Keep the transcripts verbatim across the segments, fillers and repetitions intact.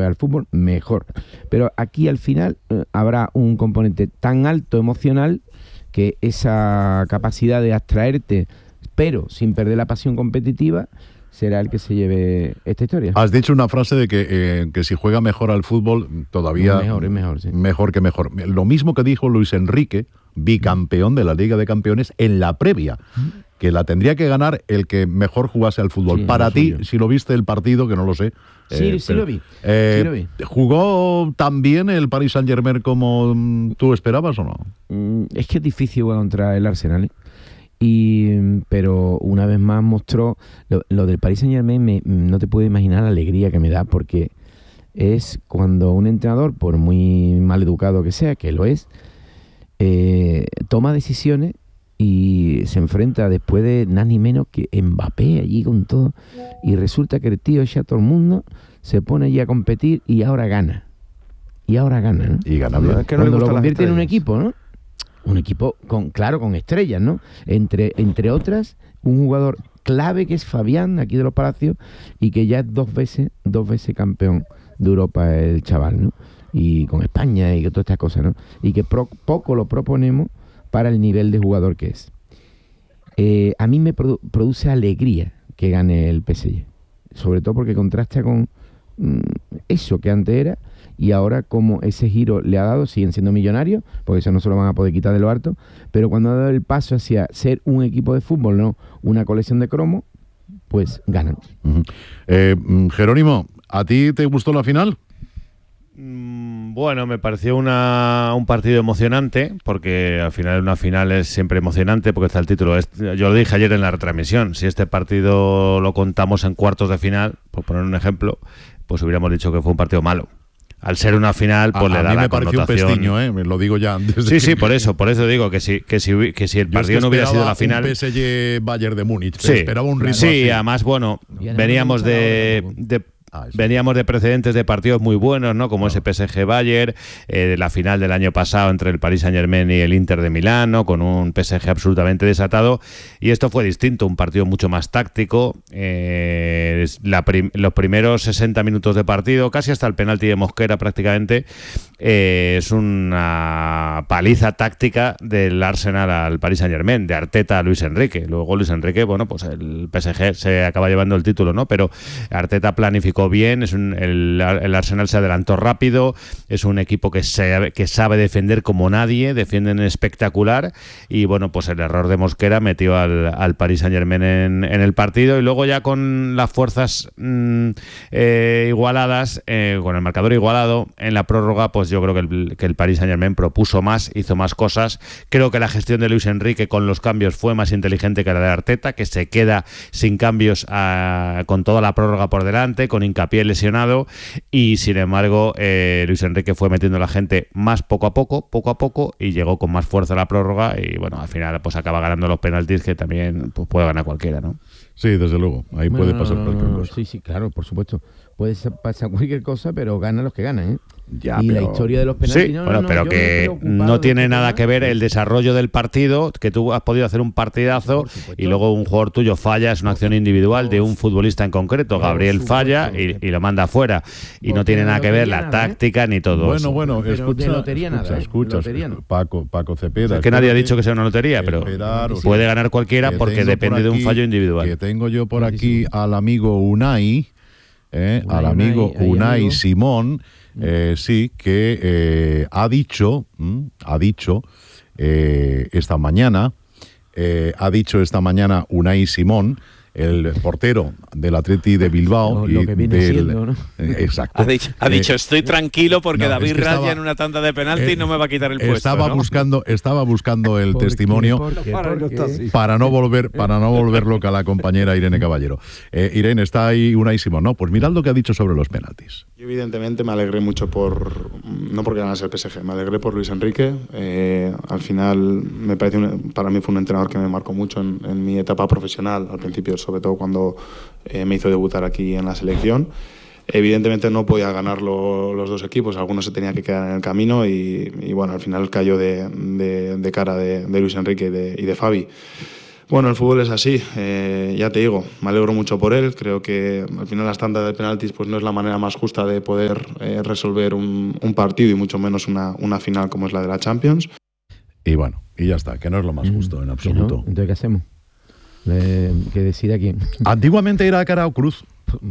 al fútbol, mejor. Pero aquí al final eh, habrá un componente tan alto emocional que esa capacidad de abstraerte, pero sin perder la pasión competitiva, será el que se lleve esta historia. Has dicho una frase de que, eh, que si juega mejor al fútbol, todavía... No, mejor, es mejor, sí. Mejor que mejor. Lo mismo que dijo Luis Enrique, bicampeón de la Liga de Campeones, en la previa, que la tendría que ganar el que mejor jugase al fútbol. Sí, Para ti, suyo. si lo viste el partido, que no lo sé... Sí, eh, sí, pero, lo vi. eh, sí lo vi. ¿Jugó tan bien el Paris Saint-Germain como mm, tú esperabas o no? Mm, Es que es difícil jugar contra el Arsenal, ¿eh? Y, pero una vez más mostró lo, lo del Paris Saint-Germain. Me, no te puedo imaginar la alegría que me da, porque es cuando un entrenador, por muy mal educado que sea, que lo es, eh, toma decisiones y se enfrenta después de nada ni menos que Mbappé allí con todo, y resulta que el tío echa a todo el mundo, se pone allí a competir y ahora gana. Y ahora gana, ¿no? Y gana bien. Es que no le Cuando lo gustan las convierte en un estrellas. equipo, ¿no? Un equipo, con claro, con estrellas, ¿no? Entre, entre otras, un jugador clave que es Fabián, aquí de los Palacios, y que ya es dos veces, dos veces campeón de Europa el chaval, ¿no? Y con España y todas estas cosas, ¿no? Y que pro, poco lo proponemos para el nivel de jugador que es. Eh, a mí me produ- produce alegría que gane el P S G, sobre todo porque contrasta con mm, eso que antes era, y ahora como ese giro le ha dado, siguen siendo millonarios, porque eso no se lo van a poder quitar de lo alto, pero cuando ha dado el paso hacia ser un equipo de fútbol, no una colección de cromos, pues ganan. Uh-huh. eh, Jerónimo, ¿a ti te gustó la final? Mm, Bueno, me pareció una, un partido emocionante, porque al final una final es siempre emocionante, porque está el título. Yo lo dije ayer en la retransmisión, si este partido lo contamos en cuartos de final, por poner un ejemplo, pues hubiéramos dicho que fue un partido malo. Al ser una final, pues a, le a da mí la me pareció un connotación. pestiño, ¿eh? Me lo digo ya antes. Sí, sí, por eso, por eso digo que si, que si, que si el partido es que no hubiera sido la un final. P S G Bayern de Múnich, Sí, esperaba un ritmo sí, así. además, bueno, Y además veníamos no me gusta de, la hora tampoco. de Ah, eso. Veníamos de precedentes de partidos muy buenos, ¿no? Como No. ese P S G Bayern, eh, la final del año pasado entre el Paris Saint-Germain y el Inter de Milán, ¿no? Con un P S G absolutamente desatado. Y esto fue distinto, un partido mucho más táctico. Eh, la prim- los primeros sesenta minutos de partido, casi hasta el penalti de Mosquera prácticamente, eh, es una paliza táctica del Arsenal al Paris Saint-Germain, de Arteta a Luis Enrique. Luego Luis Enrique, bueno, pues el P S G se acaba llevando el título, ¿no? Pero Arteta planificó bien, es un, el, el Arsenal se adelantó rápido, es un equipo que, se, que sabe defender como nadie, defienden espectacular, y bueno, pues el error de Mosquera metió al, al Paris Saint-Germain en, en el partido, y luego ya con las fuerzas mmm, eh, igualadas, eh, con el marcador igualado, en la prórroga, pues yo creo que el, que el Paris Saint-Germain propuso más, hizo más cosas. Creo que la gestión de Luis Enrique con los cambios fue más inteligente que la de Arteta, que se queda sin cambios a, con toda la prórroga por delante, con Hincapié lesionado, y sin embargo eh, Luis Enrique fue metiendo a la gente más poco a poco, poco a poco, y llegó con más fuerza a la prórroga, y bueno, al final pues acaba ganando los penaltis, que también pues, puede ganar cualquiera, ¿no? Sí, desde luego, ahí Bueno, puede no, pasar no, cualquier no, cosa. Sí, sí, claro, por supuesto. Puede pasar cualquier cosa, pero ganan los que ganan, ¿eh? Ya, y pero... la historia de los penaltis... Sí, no, bueno, no, pero yo me he que preocupado no de tiene este nada tema. que ver el desarrollo del partido, que tú has podido hacer un partidazo Por supuesto. y luego un jugador tuyo falla, es una acción individual de un futbolista en concreto, Por Gabriel supuesto. falla y, y lo manda afuera, y no Porque tiene de nada que ver lotería la nada, ¿eh? táctica ni todo Bueno, eso. bueno, Pero escucha, de lotería escucha, nada, ¿eh? escucha, Lotería no. Paco, Paco Cepeda. Es que nadie ha espérate, dicho que sea una lotería, pero esperar, puede ganar cualquiera que porque tengo depende por de un aquí- fallo individual. Que tengo yo por aquí al amigo Unai, eh, Unai, al amigo Unai, ahí, Unai amigo. Simón, eh, sí, que eh, ha dicho, mm, ha dicho eh, esta mañana, eh, ha dicho esta mañana Unai Simón, el portero del Atleti de Bilbao, Lo- lo y que viene del, siendo, ¿no? eh, exacto. Ha dicho, ha Eh, dicho estoy tranquilo porque no, David es que Raya estaba- en una tanda de penalti eh, no me va a quitar el puesto. Estaba ¿no? buscando, estaba buscando el ¿Por qué? testimonio. ¿Por qué? Para, ¿Por no qué? está así. Para no volver, para no volver loca a la compañera Irene Caballero. Eh, Irene, está ahí Unai Simón, ¿no? Pues mirad lo que ha dicho sobre los penaltis. Yo evidentemente me alegré mucho por, no porque ganase el P S G, me alegré por Luis Enrique. Eh, al final me parece un- para mí fue un entrenador que me marcó mucho en, en mi etapa profesional, al principio, sobre todo cuando eh, me hizo debutar aquí en la selección. Evidentemente no podía ganar lo- los dos equipos, algunos se tenían que quedar en el camino y, y bueno, al final cayó de, de, de cara de, de Luis Enrique y de, y de Fabi. Bueno, el fútbol es así, eh, ya te digo, me alegro mucho por él, creo que al final las tandas de penaltis pues no es la manera más justa de poder eh, resolver un, un partido y mucho menos una, una final como es la de la Champions. Y bueno, y ya está, que no es lo más justo en ¿Que no? absoluto. Entonces, ¿qué hacemos? Eh, que decida quién. Antiguamente era cara o cruz. Por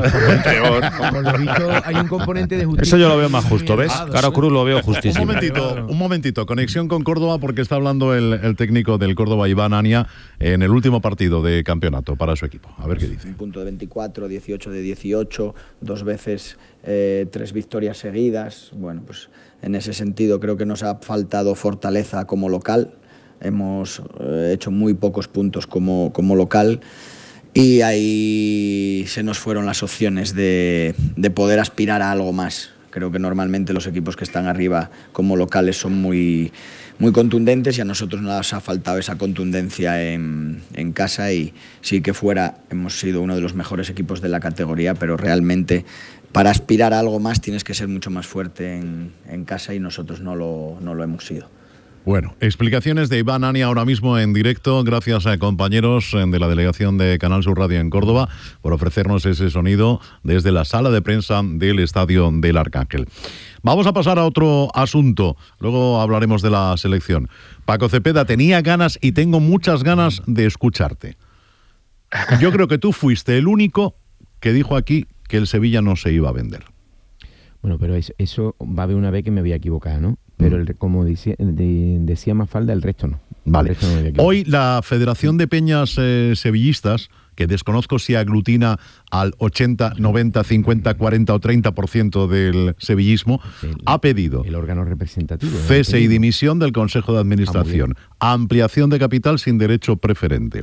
lo visto, hay un componente de justicia. Eso yo lo veo más justo, ¿ves? Caro Cruz lo veo Un justísimo. momentito, un momentito, conexión con Córdoba porque está hablando el, el técnico del Córdoba, Iván Ania, en el último partido de campeonato para su equipo. A ver qué dice. Un punto de veinticuatro, dieciocho de dieciocho, dos veces eh, tres victorias seguidas. Bueno, pues en ese sentido creo que nos ha faltado fortaleza como local. Hemos eh, hecho muy pocos puntos como, como local. Y ahí se nos fueron las opciones de, de poder aspirar a algo más. Creo que normalmente los equipos que están arriba como locales son muy, muy contundentes y a nosotros nos ha faltado esa contundencia en, en casa y sí que fuera hemos sido uno de los mejores equipos de la categoría, pero realmente para aspirar a algo más tienes que ser mucho más fuerte en, en casa y nosotros no lo, no lo hemos sido. Bueno, explicaciones de Iván Ania ahora mismo en directo. Gracias a compañeros de la delegación de Canal Sur Radio en Córdoba por ofrecernos ese sonido desde la sala de prensa del Estadio del Arcángel. Vamos a pasar a otro asunto. Luego hablaremos de la selección. Paco Cepeda, tenía ganas y tengo muchas ganas de escucharte. Yo creo que tú fuiste el único que dijo aquí que el Sevilla no se iba a vender. Bueno, pero eso, eso va a haber una vez que me voy a equivocar, ¿no? Pero el, como decía, de, decía Mafalda, el resto no. Vale. El resto no me voy a Hoy la Federación de Peñas eh, Sevillistas, que desconozco si aglutina al ochenta, noventa, cincuenta, cuarenta o treinta por ciento del sevillismo, el, ha pedido el órgano representativo. cese y dimisión del Consejo de Administración, ah, ampliación de capital sin derecho preferente.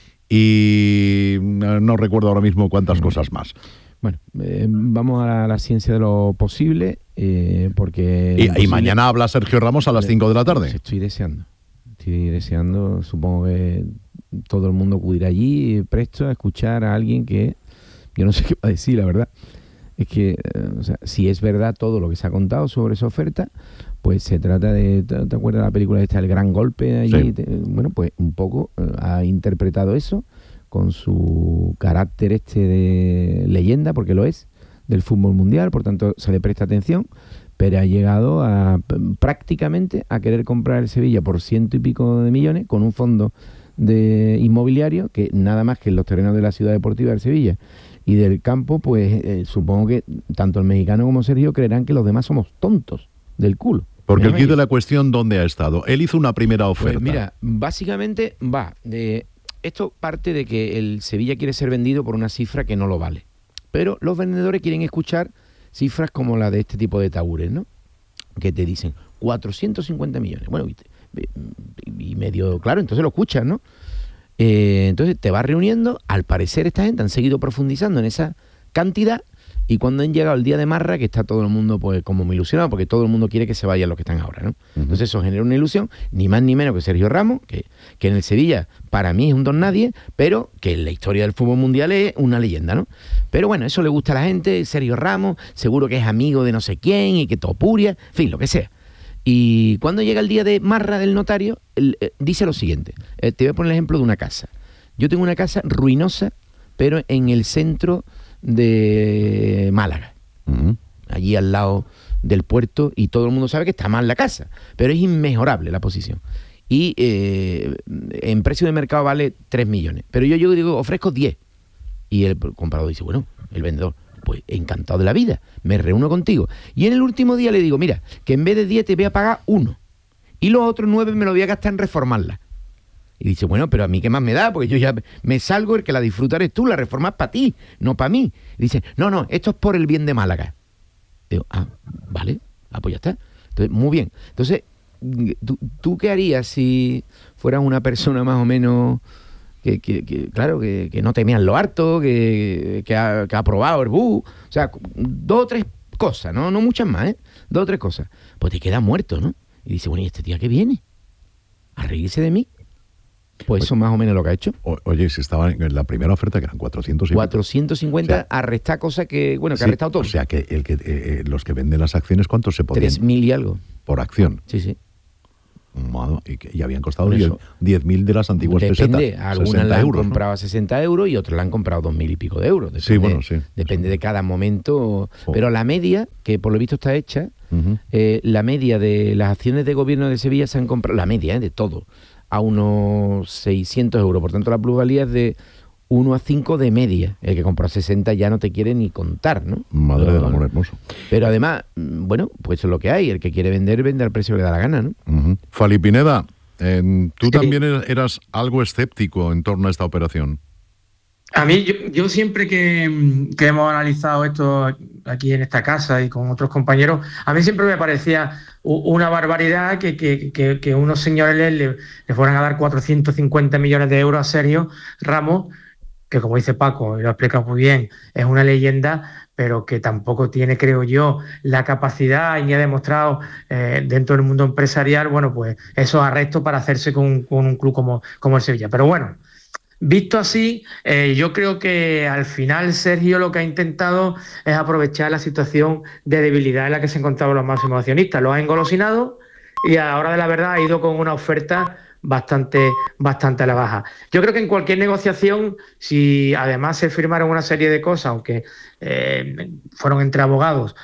Y no recuerdo ahora mismo cuántas cosas más. Bueno, eh, vamos a la, la ciencia de lo posible, eh, porque... Y, posible, y mañana habla Sergio Ramos a las cinco de la tarde. Pues estoy deseando, estoy deseando, supongo que todo el mundo acudirá allí presto a escuchar a alguien que, yo no sé qué va a decir, la verdad. Es que, eh, o sea, si es verdad todo lo que se ha contado sobre esa oferta, pues se trata de, ¿te, te acuerdas de la película esta, El Gran Golpe? Allí, Sí. te, bueno, pues un poco eh, ha interpretado eso con su carácter este de leyenda, porque lo es, del fútbol mundial, por tanto se le presta atención, pero ha llegado a prácticamente a querer comprar el Sevilla por ciento y pico de millones con un fondo de inmobiliario que nada más que en los terrenos de la ciudad deportiva del Sevilla y del campo, pues eh, supongo que tanto el mexicano como Sergio creerán que los demás somos tontos del culo. Porque el Mira, kit de la cuestión, ¿dónde ha estado? Él hizo una primera oferta. Pues mira, básicamente va de... Esto parte de que el Sevilla quiere ser vendido por una cifra que no lo vale. Pero los vendedores quieren escuchar cifras como la de este tipo de taúres, ¿no? Que te dicen cuatrocientos cincuenta millones. Bueno, y, y medio, claro, entonces lo escuchas, ¿no? Eh, entonces te vas reuniendo. Al parecer esta gente han seguido profundizando en esa cantidad y cuando han llegado el día de Marra, que está todo el mundo pues como muy ilusionado, porque todo el mundo quiere que se vayan los que están ahora, ¿no? Uh-huh. Entonces eso genera una ilusión, ni más ni menos que Sergio Ramos, que, que en el Sevilla para mí es un don nadie, pero que en la historia del fútbol mundial es una leyenda, ¿no? Pero bueno, eso le gusta a la gente, Sergio Ramos, seguro que es amigo de no sé quién y que Topuria, en fin, lo que sea. Y cuando llega el día de Marra del notario, él, eh, dice lo siguiente, eh, te voy a poner el ejemplo de una casa. Yo tengo una casa ruinosa, pero en el centro de Málaga, uh-huh. allí al lado del puerto, y todo el mundo sabe que está mal la casa, pero es inmejorable la posición. Y eh, en precio de mercado vale tres millones, pero yo, yo digo, ofrezco diez. Y el comprador dice, bueno, el vendedor, pues encantado de la vida, me reúno contigo. Y en el último día le digo, mira, que en vez de diez te voy a pagar uno, y los otros nueve me lo voy a gastar en reformarla. Y dice, bueno, pero a mí qué más me da, porque yo ya me salgo, el que la disfrutar es tú, la reforma es para ti, no para mí. Y dice, no, no, esto es por el bien de Málaga. Y digo, ah, vale, ah, pues ya está. Entonces, muy bien. Entonces, ¿tú, tú qué harías si fueras una persona más o menos que, que, que claro, que, que no temían lo harto, que, que, ha, que ha aprobado el B U? O sea, dos o tres cosas, ¿no? No muchas más, ¿eh? Dos o tres cosas. Pues te quedas muerto, ¿no? Y dice, bueno, ¿y este tía qué viene? ¿A reírse de mí? Pues eso más o menos lo que ha hecho. O, oye, si estaba en la primera oferta, que eran cuatrocientos cincuenta. cuatrocientos cincuenta, o sea, arresta cosa que, bueno, que sí, ha arrestado todo. O sea, que, el que eh, los que venden las acciones, ¿cuántos se podrían? tres mil y algo. Por acción. Sí, sí. Madre, y, que, y habían costado Por eso. diez mil de las antiguas Depende, pesetas. algunas la han euros, comprado ¿no? a sesenta euros y otras la han comprado dos mil y pico de euros. Depende, Sí, bueno, sí. Depende de cada momento. Oh. Pero la media, que por lo visto está hecha, Ujú. eh, la media de las acciones de gobierno de Sevilla se han comprado, la media eh, de todo, a unos seiscientos euros. Por tanto, la plusvalía es de uno a cinco de media. El que compró a sesenta ya no te quiere ni contar, ¿no? Madre Pero, del amor hermoso. pero además, mm, bueno, pues eso es lo que hay. El que quiere vender, vende al precio que le da la gana, ¿no? Ujú. Fali Pineda, eh, tú Sí. también eras algo escéptico en torno a esta operación. A mí, yo, yo siempre que, que hemos analizado esto aquí en esta casa y con otros compañeros, a mí siempre me parecía u- una barbaridad que, que, que, que unos señores le, le, le fueran a dar cuatrocientos cincuenta millones de euros a Sergio Ramos, que como dice Paco, y lo ha explicado muy bien, es una leyenda, pero que tampoco tiene, creo yo, la capacidad y ni ha demostrado eh, dentro del mundo empresarial, bueno, pues esos arrestos para hacerse con, con un club como, como el Sevilla. Pero bueno, visto así, eh, yo creo que al final Sergio lo que ha intentado es aprovechar la situación de debilidad en la que se encontraban los máximos accionistas. Lo ha engolosinado y a la hora de la verdad ha ido con una oferta bastante, bastante a la baja. Yo creo que en cualquier negociación, si además se firmaron una serie de cosas, aunque eh, fueron entre abogados,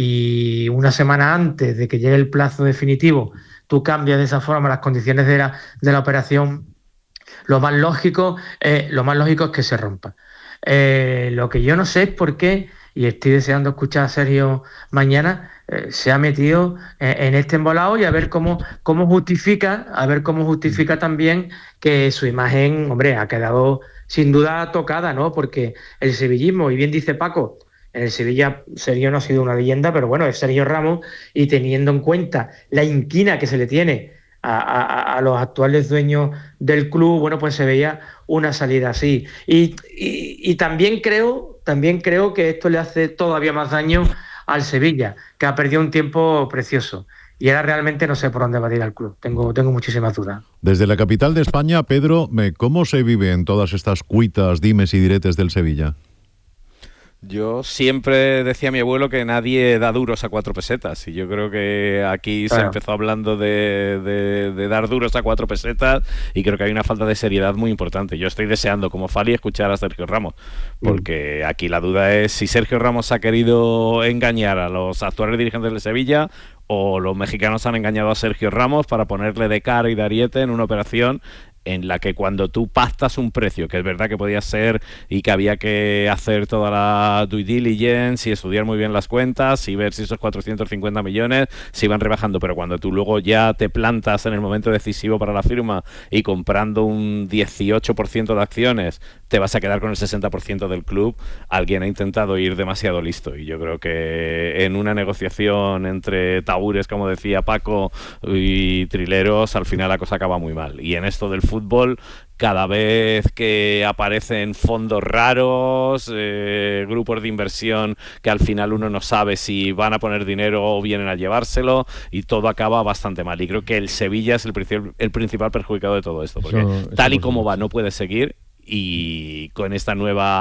y una semana antes de que llegue el plazo definitivo, tú cambias de esa forma las condiciones de la, de la operación, lo más lógico, eh, lo más lógico es que se rompa. Eh, lo que yo no sé es por qué, y estoy deseando escuchar a Sergio mañana, eh, se ha metido eh, en este embolado y a ver cómo, cómo justifica, a ver cómo justifica también que su imagen, hombre, ha quedado sin duda tocada, ¿no? Porque el sevillismo, y bien dice Paco, en el Sevilla Sergio no ha sido una leyenda, pero bueno, es Sergio Ramos, y teniendo en cuenta la inquina que se le tiene A, a, a los actuales dueños del club, bueno, pues se veía una salida así. Y, y, y también creo, también creo que esto le hace todavía más daño al Sevilla, que ha perdido un tiempo precioso. Y ahora realmente no sé por dónde va a ir al club. Tengo, tengo muchísimas dudas. Desde la capital de España, Pedro, ¿cómo se vive en todas estas cuitas, dimes y diretes del Sevilla? Yo siempre decía mi abuelo que nadie da duros a cuatro pesetas, y yo creo que aquí claro. se empezó hablando de, de, de dar duros a cuatro pesetas, y creo que hay una falta de seriedad muy importante. Yo estoy deseando, como Fali, escuchar a Sergio Ramos, porque aquí la duda es si Sergio Ramos ha querido engañar a los actuales dirigentes del Sevilla, o los mexicanos han engañado a Sergio Ramos para ponerle de cara y de ariete en una operación en la que cuando tú pactas un precio, que es verdad que podía ser y que había que hacer toda la due diligence y estudiar muy bien las cuentas y ver si esos cuatrocientos cincuenta millones se iban rebajando, pero cuando tú luego ya te plantas en el momento decisivo para la firma y comprando un dieciocho por ciento de acciones te vas a quedar con el sesenta por ciento del club, alguien ha intentado ir demasiado listo, y yo creo que en una negociación entre tabures, como decía Paco, y trileros, al final la cosa acaba muy mal. Y en esto del fútbol, cada vez que aparecen fondos raros, eh, grupos de inversión que al final uno no sabe si van a poner dinero o vienen a llevárselo, y todo acaba bastante mal. Y creo que el Sevilla es el principal, el principal perjudicado de todo esto, porque eso, tal y como va no puede seguir, y con esta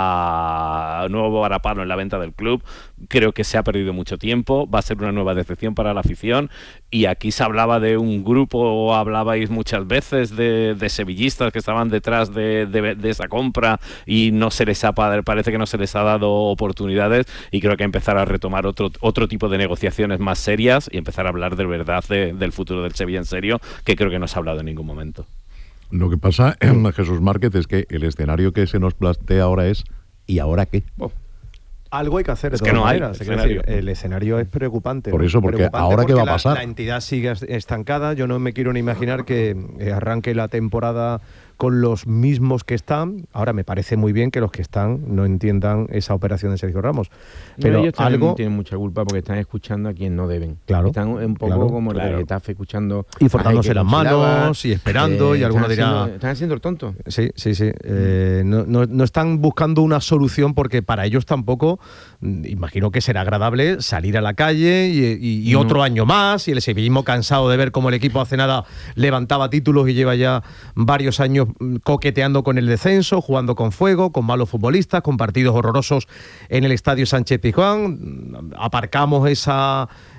nueva nuevo varapalo en la venta del club creo que se ha perdido mucho tiempo, va a ser una nueva decepción para la afición. Y aquí se hablaba de un grupo, hablabais muchas veces de, de sevillistas que estaban detrás de, de, de esa compra, y no se les ha, parece que no se les ha dado oportunidades, y creo que empezar a retomar otro, otro tipo de negociaciones más serias y empezar a hablar de verdad de, del futuro del Sevilla en serio, que creo que no se ha hablado en ningún momento. Lo que pasa, Jesús Márquez, es que el escenario que se nos plantea ahora es ¿y ahora qué? Oh. Algo hay que hacer de es todas que no maneras. Hay escenario. Decir, el escenario es preocupante. Por eso, porque preocupante ahora porque qué va a la, pasar. La entidad sigue estancada. Yo no me quiero ni imaginar que arranque la temporada con los mismos que están. Ahora me parece muy bien que los que están no entiendan esa operación de Sergio Ramos. Pero no, ellos algo tienen mucha culpa porque están escuchando a quien no deben. Claro, están un poco claro, como el claro. de Getafe escuchando y frotándose las manos y esperando, eh, y alguno dirá haciendo, están haciendo el tonto. Sí, sí, sí. Eh, no, no, no están buscando una solución, porque para ellos tampoco, imagino que será agradable salir a la calle y, y, y no. otro año más, y el sevillismo cansado de ver cómo el equipo hace nada levantaba títulos y lleva ya varios años coqueteando con el descenso, jugando con fuego, con malos futbolistas, con partidos horrorosos en el Estadio Sánchez Pizjuán. Aparcamos esa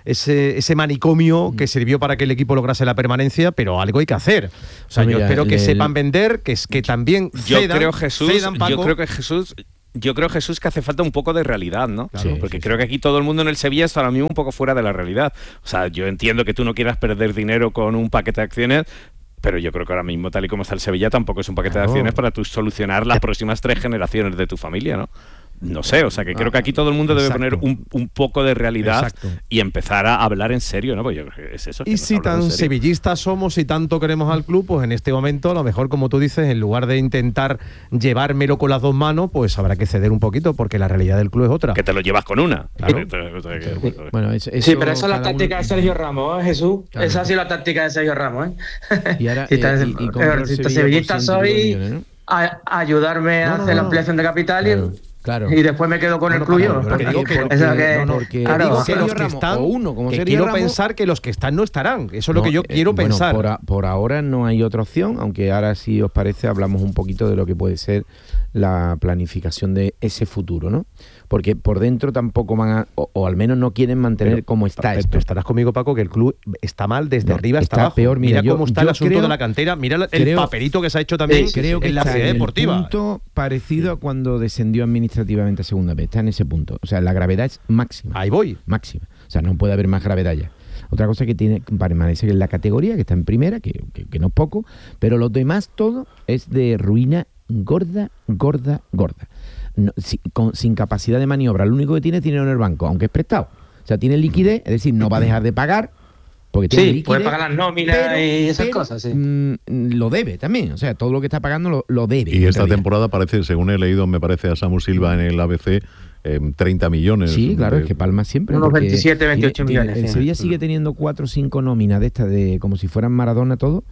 ese, ese manicomio que sirvió para que el equipo lograse la permanencia, pero algo hay que hacer. O sea, Mira, yo espero que el, sepan vender, que, que también yo cedan, creo Jesús, cedan, Paco. yo creo que Jesús Yo creo, Jesús, que hace falta un poco de realidad, ¿no? Claro, sí, Porque sí, creo sí. que aquí todo el mundo en el Sevilla está ahora mismo un poco fuera de la realidad. O sea, yo entiendo que tú no quieras perder dinero con un paquete de acciones, pero yo creo que ahora mismo, tal y como está el Sevilla, tampoco es un paquete Claro. de acciones para tú solucionar las próximas tres generaciones de tu familia, ¿no? No sé, o sea, que creo que aquí todo el mundo debe Exacto. poner un, un poco de realidad Exacto. y empezar a hablar en serio, ¿no? Pues yo creo que es eso. que Y nos si hablamos tan en serio. sevillistas somos y tanto queremos al club, pues en este momento, a lo mejor, como tú dices, en lugar de intentar llevármelo con las dos manos, pues habrá que ceder un poquito, porque la realidad del club es otra. Que te lo llevas con una. Claro. O sea, que- Bueno, eso, Sí, pero esa es la cada táctica uno- de Sergio Ramos, ¿eh, Jesús? Claro. Esa ha sido la táctica de Sergio Ramos, ¿eh? Y ahora, si estás, eh, y- y compra el si estás Sevilla sevillista por ciento y pico soy, millones, ¿no? a, a ayudarme No, a no, hacer la no. ampliación de capital Claro, y, claro. y después me quedo con Bueno, el club yo. claro, lo que digo que- O sea que- no, porque claro, digo que Sergio los que Ramos, están, o uno, como que Sergio quiero Ramos, pensar que los que están no estarán. Eso es lo no, que yo eh, quiero bueno, pensar. por, a- por ahora no hay otra opción, aunque ahora, si os parece, hablamos un poquito de lo que puede ser la planificación de ese futuro, ¿no? Porque por dentro tampoco van a, o, o al menos no quieren mantener Pero, como está pero esto. estarás conmigo, Paco, que el club está mal desde No, arriba hasta está abajo. peor. Mira, yo- cómo está yo el asunto creo- de la cantera. Mira el creo- papelito que se ha hecho también Sí, Creo que en la está ciudad en el deportiva. punto parecido a cuando descendió administrativamente a segunda vez. Está en ese punto. O sea, la gravedad es máxima. Ahí voy. Máxima. O sea, no puede haber más gravedad ya. Otra cosa que tiene, permanece en la categoría, que está en primera, que, que, que no es poco, pero los demás todo es de ruina gorda, gorda, gorda. No, si- con- sin capacidad de maniobra. Lo único que tiene es dinero en el banco, aunque es prestado. O sea, tiene liquidez, es decir, no va a dejar de pagar, porque tiene Sí, liquidez, puede pagar las nóminas y esas cosas, sí. mm, lo debe también. O sea, todo lo que está pagando lo, lo debe. Y en esta realidad. temporada parece, según he leído, me parece a Samu Silva en el A B C, eh, treinta millones. Sí, claro, de- es que palma siempre. Unos porque veintisiete, veintiocho tiene- tiene- millones, El sí. Sevilla sigue teniendo cuatro o cinco nóminas de estas, de como si fueran Maradona todo.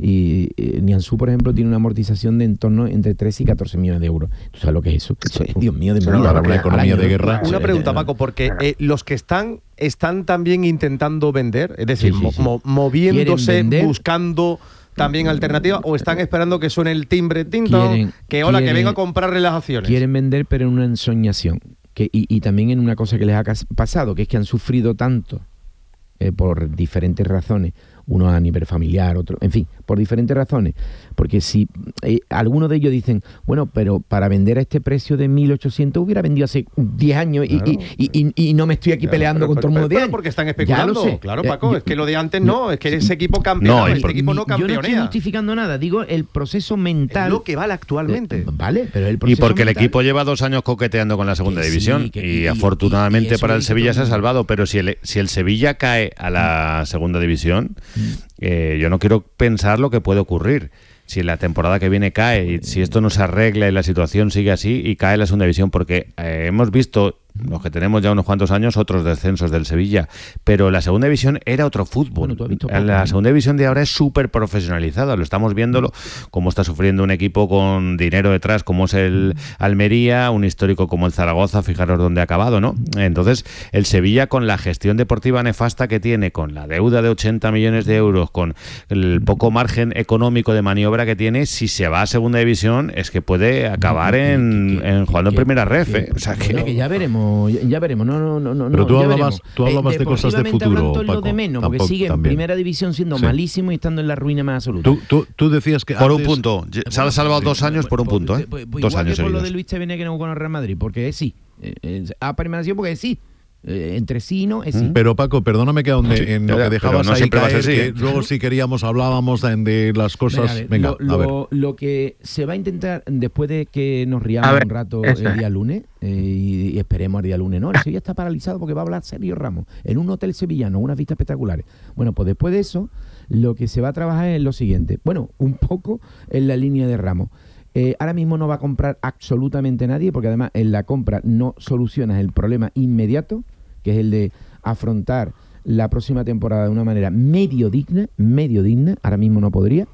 Y eh, Nianzú, por ejemplo, tiene una amortización de en torno entre trece y catorce millones de euros. ¿Tú sabes lo que es eso? Eso es, Dios mío, de mi Pero vida. para una Al economía año, de ¿no? guerra. Una Sí, pregunta, eh, Paco, porque eh, los que están están también intentando vender, es decir, Sí, sí, mo- sí. mo- moviéndose, Quieren vender. buscando también alternativas, o están esperando que suene el timbre tinto, Quieren- que hola, que quieren- venga a comprarle las acciones. Quieren vender, pero en una ensoñación. Que, y, y también en una cosa que les ha cas- pasado, que es que han sufrido tanto eh, por diferentes razones, uno a nivel familiar, otro, en fin, por diferentes razones. Porque si eh, algunos de ellos dicen, bueno, pero para vender a este precio de mil ochocientos hubiera vendido hace diez años y, Claro. y, y, y- y no me estoy aquí Claro, peleando pero- con todo el mundo pero- de pero porque están Ya especulando. lo sé. Claro, Eh, Paco, yo- es que lo de antes no, es que ese equipo campeona, No, y este por- equipo no Yo no estoy campeonea. justificando nada, digo el proceso mental. Es lo que vale actualmente. Eh, vale, pero el Y proceso porque el mental- equipo lleva dos años coqueteando con la segunda Que sí, división que- y, y- afortunadamente y- y eso para lo el dice Sevilla todo se ha el mundo. salvado, pero si el, si el Sevilla cae a la segunda división, eh, yo no quiero pensar lo que puede ocurrir. Si la temporada que viene cae y si esto no se arregla y la situación sigue así y cae la segunda división, porque eh, hemos visto, los que tenemos ya unos cuantos años, otros descensos del Sevilla, pero la segunda división era otro fútbol. Bueno, tú has visto poco, la ¿no? segunda división de ahora es súper profesionalizada, lo estamos viéndolo, cómo está sufriendo un equipo con dinero detrás, como es el Almería, un histórico como el Zaragoza, fijaros dónde ha acabado, ¿no? Entonces, el Sevilla, con la gestión deportiva nefasta que tiene, con la deuda de ochenta millones de euros, con el poco margen económico de maniobra que tiene, si se va a segunda división, es que puede acabar en, que- en jugando en que- primera ref, que- ¿eh? O sea, bueno, que... que ya veremos, ya, ya veremos. No, no, no, no. Pero no, tú ya hablabas- veremos. tú hablabas de cosas de deportivamente futuro, hablando es lo Paco. de menos, porque Tampoco- sigue en también. primera división siendo Sí. malísimo y estando en la ruina más absoluta. Tú, tú, tú decías que Por un antes- punto. Se ha salvado Sí, dos años por un pues, punto, ¿eh? pues, pues, Dos igual años que por lo seguidos. de Luis Tevené que no con el Real Madrid, porque es sí. Eh, eh, ha permanecido porque es sí. Eh, entre sí y no, es sí. Pero Paco, perdóname que donde, Sí, en lo ya, que pero dejabas no ahí siempre va a ser caer, así, que ¿eh? luego si queríamos hablábamos de, de las cosas. Venga, Venga, lo, a ver. lo- lo que se va a intentar, después de que nos riamos A ver, un rato eso el es. día lunes, eh, y, y esperemos el día lunes, no, el Sevilla está paralizado porque va a hablar Sergio Ramos en un hotel sevillano, unas vistas espectaculares. Bueno, pues después de eso, lo que se va a trabajar es lo siguiente. Bueno, un poco en la línea de Ramos. Eh, ahora mismo no va a comprar absolutamente nadie, porque además en la compra no solucionas el problema inmediato, que es el de afrontar la próxima temporada de una manera medio digna, medio digna, ahora mismo no podría.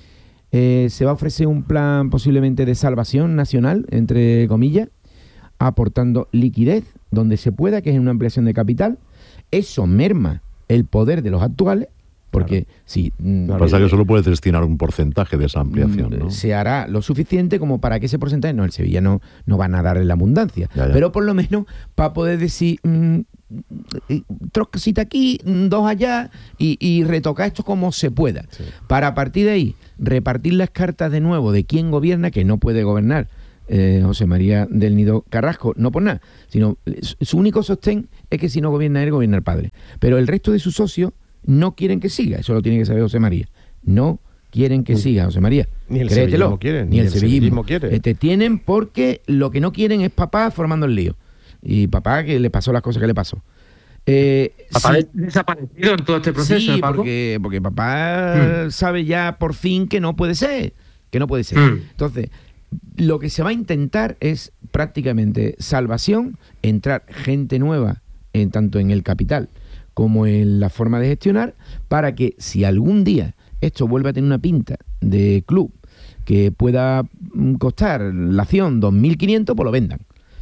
Eh, se va a ofrecer un plan posiblemente de salvación nacional, entre comillas, aportando liquidez donde se pueda, que es una ampliación de capital. Eso merma el poder de los actuales, porque si mm, Lo que pasa es que solo puedes destinar un porcentaje de esa ampliación, mm, ¿no? se hará lo suficiente como para que ese porcentaje, no, el Sevilla no, no va a nadar en la abundancia, Ya, ya. pero por lo menos para poder decir, mm, tres cositas aquí, dos allá, y, y retocar esto como se pueda. Sí. Para a partir de ahí, repartir las cartas de nuevo de quién gobierna, que no puede gobernar eh, José María del Nido Carrasco, no por nada, sino su único sostén es que si no gobierna él, gobierna el padre. Pero el resto de sus socios no quieren que siga, eso lo tiene que saber José María. No quieren que siga, José María. Ni el Créetelo. sevillismo quiere. Ni, Ni el, el sevillismo. sevillismo quiere. Eh, te tienen porque lo que no quieren es papá formando el lío. Y papá que le pasó las cosas que le pasó. Eh, papá sí, es desaparecido en todo este proceso, sí, ¿eh, Paco? porque, porque papá mm. sabe ya por fin que no puede ser. Que no puede ser. Mm. Entonces, lo que se va a intentar es prácticamente salvación, entrar gente nueva, en, tanto en el capital como en la forma de gestionar, para que si algún día esto vuelve a tener una pinta de club que pueda costar la acción dos mil quinientos, pues lo vendan.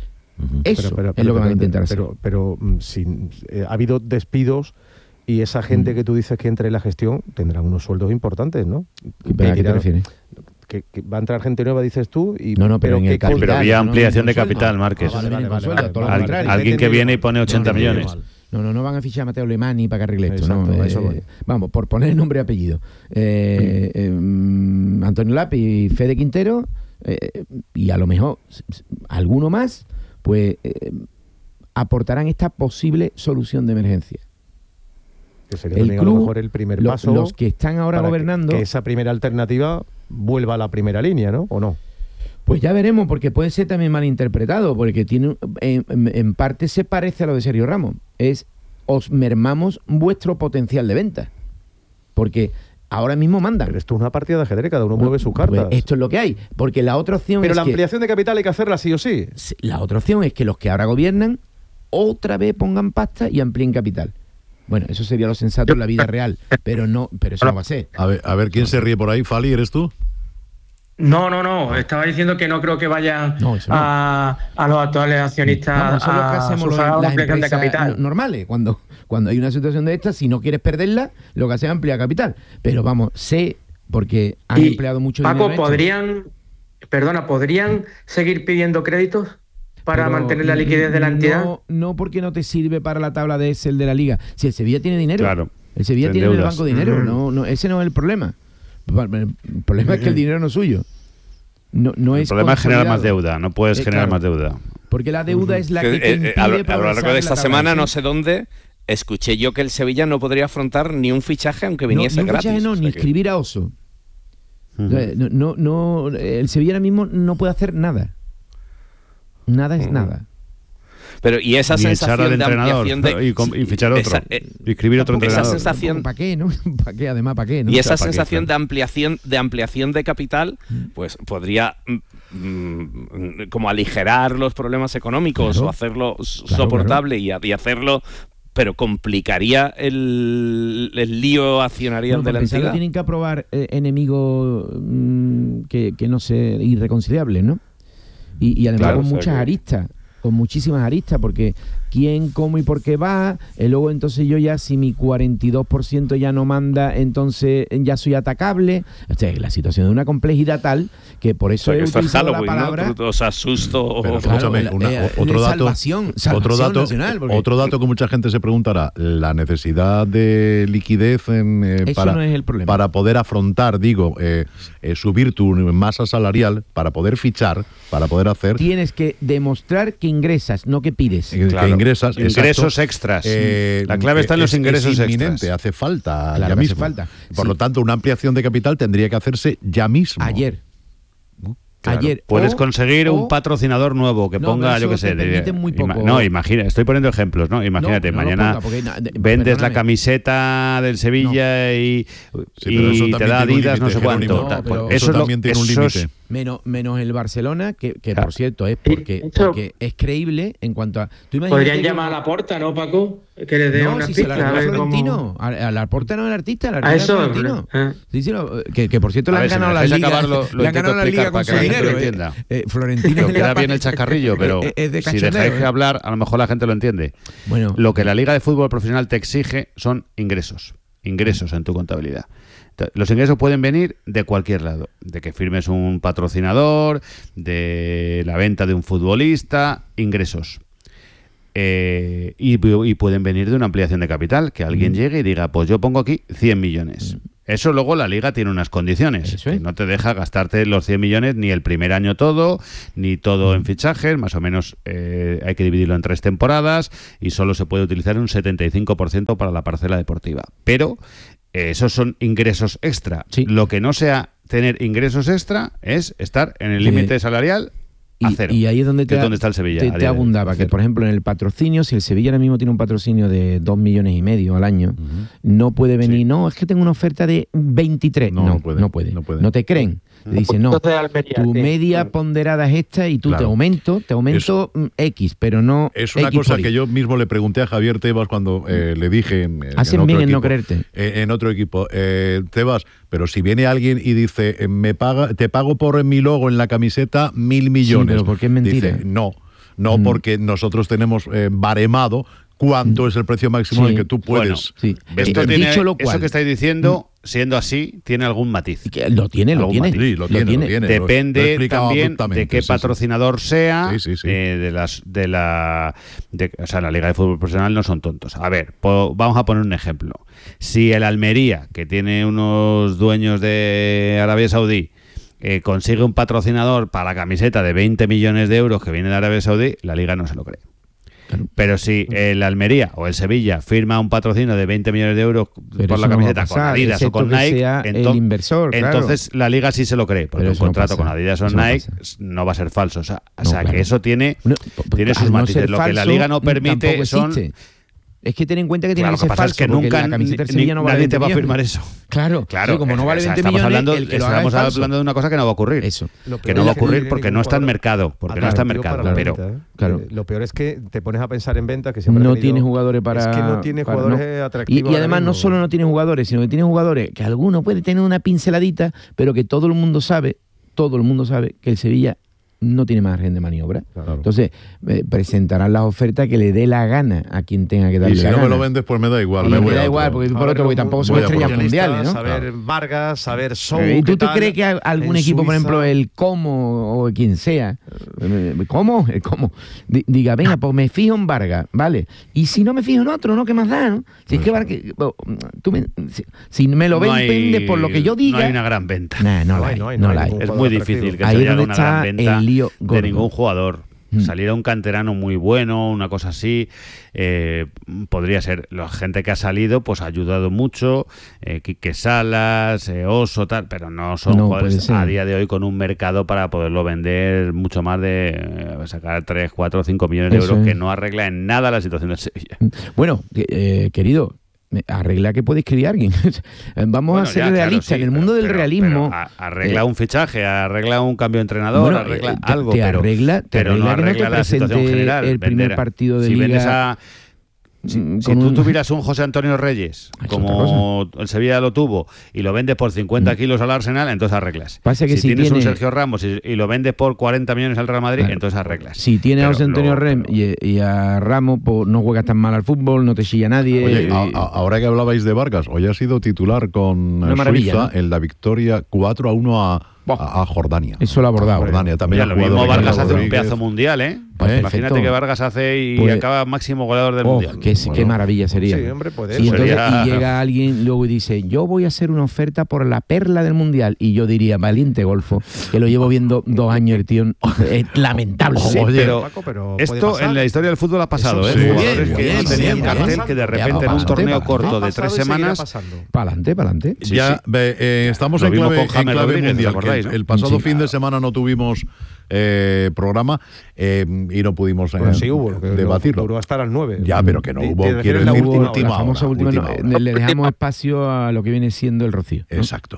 Eso pero, pero, es pero, lo que van a intentar hacer. Pero, pero, pero si, eh, ha habido despidos y esa gente mm. que tú dices que entre en la gestión tendrán unos sueldos importantes, ¿no? ¿Pero a qué te refieres? Que, que va a entrar gente nueva, dices tú, y no, no, pero, pero, en el capital, pero había no, ampliación no, de capital, Márquez. Ah, vale, vale, vale, vale, vale, Al, vale, alguien que viene y pone ochenta no, millones. No, no, no van a fichar a Mateo Lemani para que arregle esto. Exacto, no, eso eh, vamos, por poner nombre y apellido. Eh, eh, Antonio Lapi y Fede Quintero, eh, y a lo mejor alguno más, pues eh, aportarán esta posible solución de emergencia. Que sería el club, a lo mejor el primer lo, paso. Los que están ahora gobernando. Que, que esa primera alternativa vuelva a la primera línea, ¿no? ¿O no? Pues ya veremos, porque puede ser también malinterpretado, porque tiene en, en parte se parece a lo de Sergio Ramos. Es, os mermamos vuestro potencial de venta. Porque ahora mismo mandan. Pero esto es una partida de ajedrez, cada uno mueve sus cartas. Pues esto es lo que hay, porque la otra opción Pero es la que, ampliación de capital hay que hacerla sí o sí. La otra opción es que los que ahora gobiernan otra vez pongan pasta y amplíen capital. Bueno, eso sería lo sensato en la vida real, pero no, pero eso no va a ser. A ver, a ver quién se ríe por ahí. Fali, ¿eres tú? No, no, no. Estaba diciendo que no creo que vayan no, no. A, a los actuales accionistas Vamos, eso es lo que hacemos a las ampliación de empresas capital. normales. Cuando, cuando hay una situación de esta, si no quieres perderla, lo que hace es ampliar capital. Pero vamos, sé, porque han y, empleado mucho Paco, dinero. ¿podrían, perdona, ¿podrían seguir pidiendo créditos para Pero mantener la liquidez de la entidad? No, no, porque no te sirve para la tabla de Excel de la Liga. Si el Sevilla tiene dinero, claro, el Sevilla tiene en el banco dinero. Mm. No, no, ese no es el problema. El problema mm. es que el dinero no es suyo. No, no el es problema es generar más deuda, no puedes eh, generar claro, más deuda. Porque la deuda uh-huh. es la que, que te impide eh, a, lo, a lo largo de esta semana, de no sé dónde, escuché yo que el Sevilla no podría afrontar ni un fichaje aunque viniese no, ni un gratis. Fichaje no, o sea ni que... escribir a Oso. Uh-huh. no, no, no, el Sevilla ahora mismo no puede hacer nada. Nada es uh-huh. nada. Pero y esa Ni sensación de ampliación de y, com, y fichar otro, esa, eh, y escribir otro esa entrenador. Sensación, ¿para qué, no? ¿Para qué? Además, ¿para qué? ¿no? Y esa o sea, sensación qué, de ampliación de ampliación de capital, pues podría mm, como aligerar los problemas económicos claro, o hacerlo claro, soportable claro. Y, y hacerlo, pero complicaría el, el lío accionarial no, de la entidad. Tienen que aprobar eh, enemigos mm, que, que no sé, irreconciliables, ¿no? Y, y además claro, con muchas o sea que... aristas. Con muchísimas aristas, porque quién, cómo y por qué va, y luego entonces yo ya, si mi cuarenta y dos por ciento ya no manda, entonces ya soy atacable. O sea, la situación de una complejidad tal que por eso o sea, he que utilizado Halloween, la palabra... ¿no? O sea, susto... Pero, o... escúchame, claro, una, eh, otro, dato, salvación, salvación otro, dato, nacional, porque... otro dato que mucha gente se preguntará, la necesidad de liquidez en, eh, eso para, no es el problema. para poder afrontar, digo, eh, eh, subir tu masa salarial, para poder fichar, para poder hacer... Tienes que demostrar que ingresas, no que pides. Eh, claro. Que ingresas, ingresos exacto, extras. Eh, la clave está en los es, ingresos es inminente, extras. Hace falta claro ya mismo. Hace falta. Por sí. lo tanto, una ampliación de capital tendría que hacerse ya mismo. Ayer. Claro. Ayer. Puedes o, conseguir o, un patrocinador nuevo que no, ponga, yo qué sé. De, muy poco. No, imagina, estoy poniendo ejemplos, ¿no? Imagínate, no, no mañana ponga, de, vendes la camiseta del Sevilla no. y, sí, y te da Adidas, no sé cuánto. No, pues eso, eso también tiene un límite. Menos, menos el Barcelona, que, que claro. por cierto es porque, porque es creíble en cuanto a... ¿tú podrían llamar que... a Laporta, ¿no, Paco? Que le dé no, una si pista. Se la a ver Florentino. Cómo... A, a Laporta no es el artista, el artista es Florentino. ¿eh? Sí, sí, lo, que, que por cierto le han ganado la liga. Lo, lo le han ganado la liga con su dinero. Lo entienda. Eh, eh, Florentino queda bien el chascarrillo, pero es de si dejáis de hablar, a lo mejor la gente lo entiende. Bueno, lo que la Liga de Fútbol Profesional te exige son ingresos. Ingresos en tu contabilidad. Los ingresos pueden venir de cualquier lado, de que firmes un patrocinador, de la venta de un futbolista, ingresos. Eh, y, y pueden venir de una ampliación de capital, que alguien mm. llegue y diga, pues yo pongo aquí cien millones. Mm. Eso luego la Liga tiene unas condiciones, Eso es. que no te deja gastarte los cien millones ni el primer año todo, ni todo mm. en fichajes, más o menos eh, hay que dividirlo en tres temporadas y solo se puede utilizar un setenta y cinco por ciento para la parcela deportiva. Pero eh, esos son ingresos extra. Sí. Lo que no sea tener ingresos extra es estar en el límite eh. salarial. Y, y ahí es donde te, es donde está el Sevilla, te, te abundaba, que por ejemplo en el patrocinio, si el Sevilla ahora mismo tiene un patrocinio de dos millones y medio al año, uh-huh. no puede venir, sí. no, es que tengo una oferta de veintitrés. No, no, puede, no, puede. no puede. No te creen. Te dicen, no, tu media ponderada es esta y tú claro. te aumento, te aumento es, X, pero no Es una X cosa que yo mismo le pregunté a Javier Tebas cuando eh, le dije en, Hacen en otro bien equipo, en no creerte. Eh, en otro equipo, eh, Tebas, pero si viene alguien y dice, eh, me paga, te pago por mi logo en la camiseta mil millones. Sí, pero ¿por qué es mentira? Dice, no, no mm. porque nosotros tenemos eh, baremado cuánto mm. es el precio máximo sí. en el que tú puedes. Bueno, sí. Esto tiene, dicho lo cual, eso que estáis diciendo, mm. siendo así, tiene algún matiz. Lo tiene, lo tiene. Sí, lo, tiene, lo tiene. Lo tiene. Depende lo también de qué sí, patrocinador sí. sea, sí, sí, sí. Eh, de las, de la, de, o sea, la Liga de Fútbol Profesional no son tontos. A ver, po, vamos a poner un ejemplo. Si el Almería, que tiene unos dueños de Arabia Saudí, eh, consigue un patrocinador para la camiseta de veinte millones de euros que viene de Arabia Saudí, la Liga no se lo cree. Pero si el Almería o el Sevilla firma un patrocinio de veinte millones de euros Pero por la camiseta no con Adidas o con Nike, ento- el inversor, claro. entonces la Liga sí se lo cree, porque un contrato no con Adidas o eso Nike no, no va a ser falso. O sea, no, o sea claro. que eso tiene, no, tiene sus matices. No lo que la Liga no permite son... Es que ten en cuenta que tiene claro, que ser que falso, es que nunca la camiseta del Sevilla no vale nadie te va a firmar eso. Claro, claro. Sí, como no vale o sea, veinte estamos millones, hablando, el que lo estamos haga es hablando de una cosa que no va a ocurrir. Eso. Que no va a ocurrir porque no está en mercado, porque no está en mercado. Pero claro. Lo peor es que te pones a pensar en ventas que siempre no tiene jugadores para. Es que no tiene jugadores no. atractivos. Y, y además no solo no tiene jugadores, sino que tiene jugadores que alguno puede tener una pinceladita, pero que todo el mundo sabe, todo el mundo sabe que el Sevilla no tiene margen de maniobra. Claro. Entonces, eh, presentarán las ofertas que le dé la gana a quien tenga que darle la gana. Y si no me lo vendes, pues me da igual. Me, me me da igual, porque por otro, porque tampoco son estrellas mundiales, ¿no? Saber claro. Vargas, saber Sou. ¿Y tú te crees que algún equipo, Suiza? Por ejemplo, el Como o quien sea, ¿cómo? El Como, diga, venga, pues me fijo en Vargas, ¿vale? Y si no me fijo en otro, ¿no? ¿Qué más da, no? Si es que Vargas, tú me, si, si me lo no vendes hay, por lo que yo diga. No hay una gran venta. Nah, no, no, la hay, no, hay, no, no la hay. Es muy difícil que se haya una gran venta de ningún jugador. Mm. Saliera un canterano muy bueno, una cosa así, eh, podría ser. La gente que ha salido pues ha ayudado mucho, eh, Quique Salas, eh, Oso, tal, pero no son no, jugadores a día de hoy con un mercado para poderlo vender mucho más de eh, sacar tres, cuatro, cinco millones de Eso euros, es. que no arregla en nada la situación del Sevilla. Bueno, eh, querido, arregla que puede escribir alguien. Vamos bueno, a ser ya, realistas. Claro, sí, en el mundo pero, del pero, realismo. Pero arregla eh, un fichaje, arregla un cambio de entrenador, bueno, arregla eh, te, algo. Te pero, arregla, te pero arregla no arregla no te la situación general. El primer vender, partido de si liga. Vendes a, Si, si tú tuvieras un José Antonio Reyes, como el Sevilla lo tuvo, y lo vendes por cincuenta kilos al Arsenal, entonces arreglas. Pasa que si, si tienes tiene... un Sergio Ramos y, y lo vendes por cuarenta millones al Real Madrid, claro. entonces arreglas. Si tienes a José Antonio Reyes y, y a Ramos, pues no juegas tan mal al fútbol, no te chilla nadie. Oye, y... a, a, ahora que hablabais de Vargas, hoy ha sido titular con Suiza, ¿no?, en la victoria cuatro a uno a... A, a Jordania. Eso lo ha abordado. Jordania también. Mira, lo mismo Vargas hace un pedazo mundial, ¿eh? Pues ¿Eh? Imagínate que Vargas hace y pues, acaba máximo goleador del oh, mundial. Qué, bueno, qué maravilla sería. Sí, hombre, puede sí, entonces, sería... Y llega alguien luego y dice, yo voy a hacer una oferta por la perla del mundial. Y yo diría, valiente golfo, que lo llevo viendo dos años el tío. Es lamentable. Sí, Oye, pero, Paco, pero esto en la historia del fútbol ha pasado, ¿eh? Sí. Jugadores bien, que bien, tenían bien, cartel bien. que de repente Ya, en un torneo pa, corto de tres semanas. Para adelante, para adelante. Sí, ya sí. Eh, estamos lo en clave, con James en clave Rodríguez, mundial. ¿recordáis, el, no? el pasado sí, fin de semana no tuvimos eh, programa eh, y no pudimos eh, bueno, sí hubo, debatirlo. Duró hasta las nueve. Ya, pero que no hubo, quiero decir, última, última, la famosa hora, última, última no, hora. Le dejamos espacio a lo que viene siendo el Rocío, ¿no? Exacto.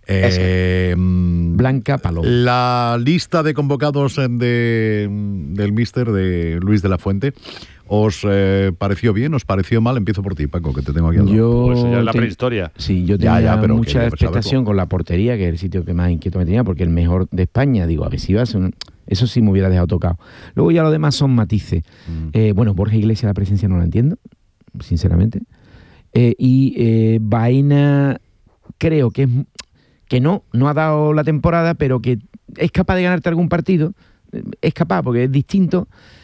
Eh, Blanca Paloma. La lista de convocados de, del míster de Luis de la Fuente. ¿Os eh, pareció bien? ¿Os pareció mal? Empiezo por ti, Paco, que te tengo aquí al lado. Yo pues ya es la te... prehistoria. Sí, yo tenía ya, ya, pero mucha expectación con la portería, que es el sitio que más inquieto me tenía, porque el mejor de España, digo, a ver si va a ser un... Eso sí me hubiera dejado tocado. Luego ya lo demás son matices. Mm. Eh, bueno, Borja Iglesias, la presencia no la entiendo, sinceramente. Eh, y eh, Baena, creo que es que no, no ha dado la temporada, pero que es capaz de ganarte algún partido. Es capaz, porque es distinto.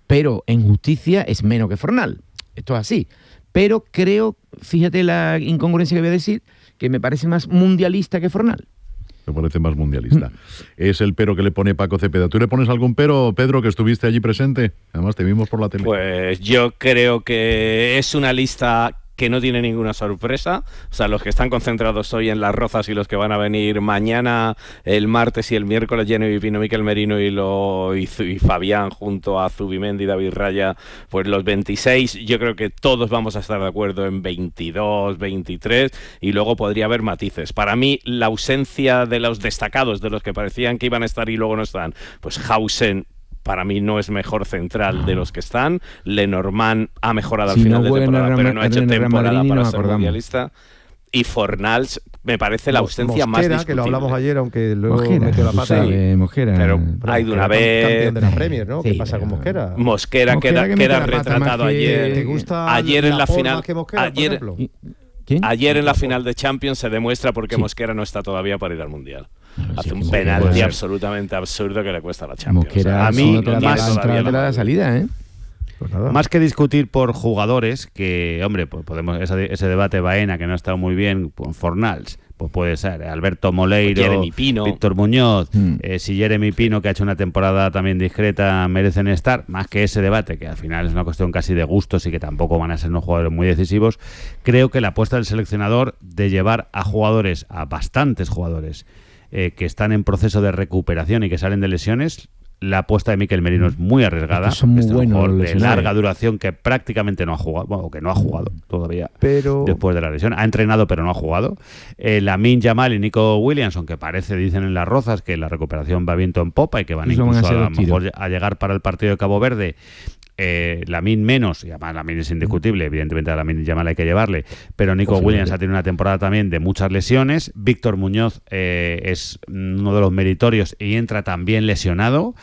pero en justicia es menos que Fornal. Esto es así. Pero creo, fíjate la incongruencia que voy a decir, que me parece más mundialista que Fornal. Me parece más mundialista. Mm. Es el pero que le pone Paco Cepeda. ¿Tú le pones algún pero, Pedro, que estuviste allí presente? Además, te vimos por la tele. Pues yo creo que es una lista que no tiene ninguna sorpresa. O sea, los que están concentrados hoy en Las Rozas y los que van a venir mañana, el martes y el miércoles, Jeremy Pino, Miquel Merino y, lo, y, y Fabián junto a Zubimendi y David Raya, pues los veintiséis, yo creo que todos vamos a estar de acuerdo en veintidós, veintitrés, y luego podría haber matices. Para mí, la ausencia de los destacados, de los que parecían que iban a estar y luego no están, pues Hausen para mí no es mejor central de los que están. Lenormand ha mejorado al si final no de temporada, Rama, pero no ha hecho temporada para no ser mundialista. Y Fornals me parece la ausencia Mosquera, más discutible. Que lo hablamos ayer, aunque luego Mosquera, metió la pata. Sabe, Mosquera. Pero hay de una vez... Campeón de la Premier, ¿no? Sí, ¿Qué pasa con Mosquera? Mosquera, Mosquera queda, que queda mete la pata retratado más que- ayer. ¿Te gusta ayer en la forma final... que Mosquera, por ayer, ejemplo? ¿Quién? ayer en la final de Champions se demuestra por qué Sí. Mosquera no está todavía para ir al Mundial. Claro, Hace sí, un sí, penalti puede ser. absolutamente absurdo que le cuesta a la Champions. Mosquera, O sea, a mí, si no te la no más- tiene das la todavía entrada, te la da madurez. salida, ¿eh? Pues nada. Más que discutir por jugadores, que, hombre, pues podemos ese, ese debate Baena, que no ha estado muy bien, pues Fornals, pues puede ser Alberto Moleiro, Jeremy Pino. Víctor Muñoz, Mm. eh, si Jeremy Pino, que ha hecho una temporada también discreta, merecen estar, más que ese debate, que al final es una cuestión casi de gustos y que tampoco van a ser unos jugadores muy decisivos. Creo que la apuesta del seleccionador de llevar a jugadores, a bastantes jugadores, eh, que están en proceso de recuperación y que salen de lesiones, la apuesta de Miquel Merino es muy arriesgada. Es que son muy Este es un buenos jugador los de lesionados. larga duración que prácticamente no ha jugado, bueno, que no ha jugado todavía Pero después de la lesión. Ha entrenado pero no ha jugado. Eh, Lamine Yamal y Nico Williamson, que parece, dicen en Las Rozas, que la recuperación va viento en popa y que van Eso van a incluso ser a, lo dos tiros. mejor a llegar para el partido de Cabo Verde. Eh, Lamine menos, y además Lamine es indiscutible, evidentemente a Lamine Yamal hay que llevarle, pero Nico Posiblemente. Williams ha tenido una temporada también de muchas lesiones. Víctor Muñoz eh, es uno de los meritorios y entra también lesionado.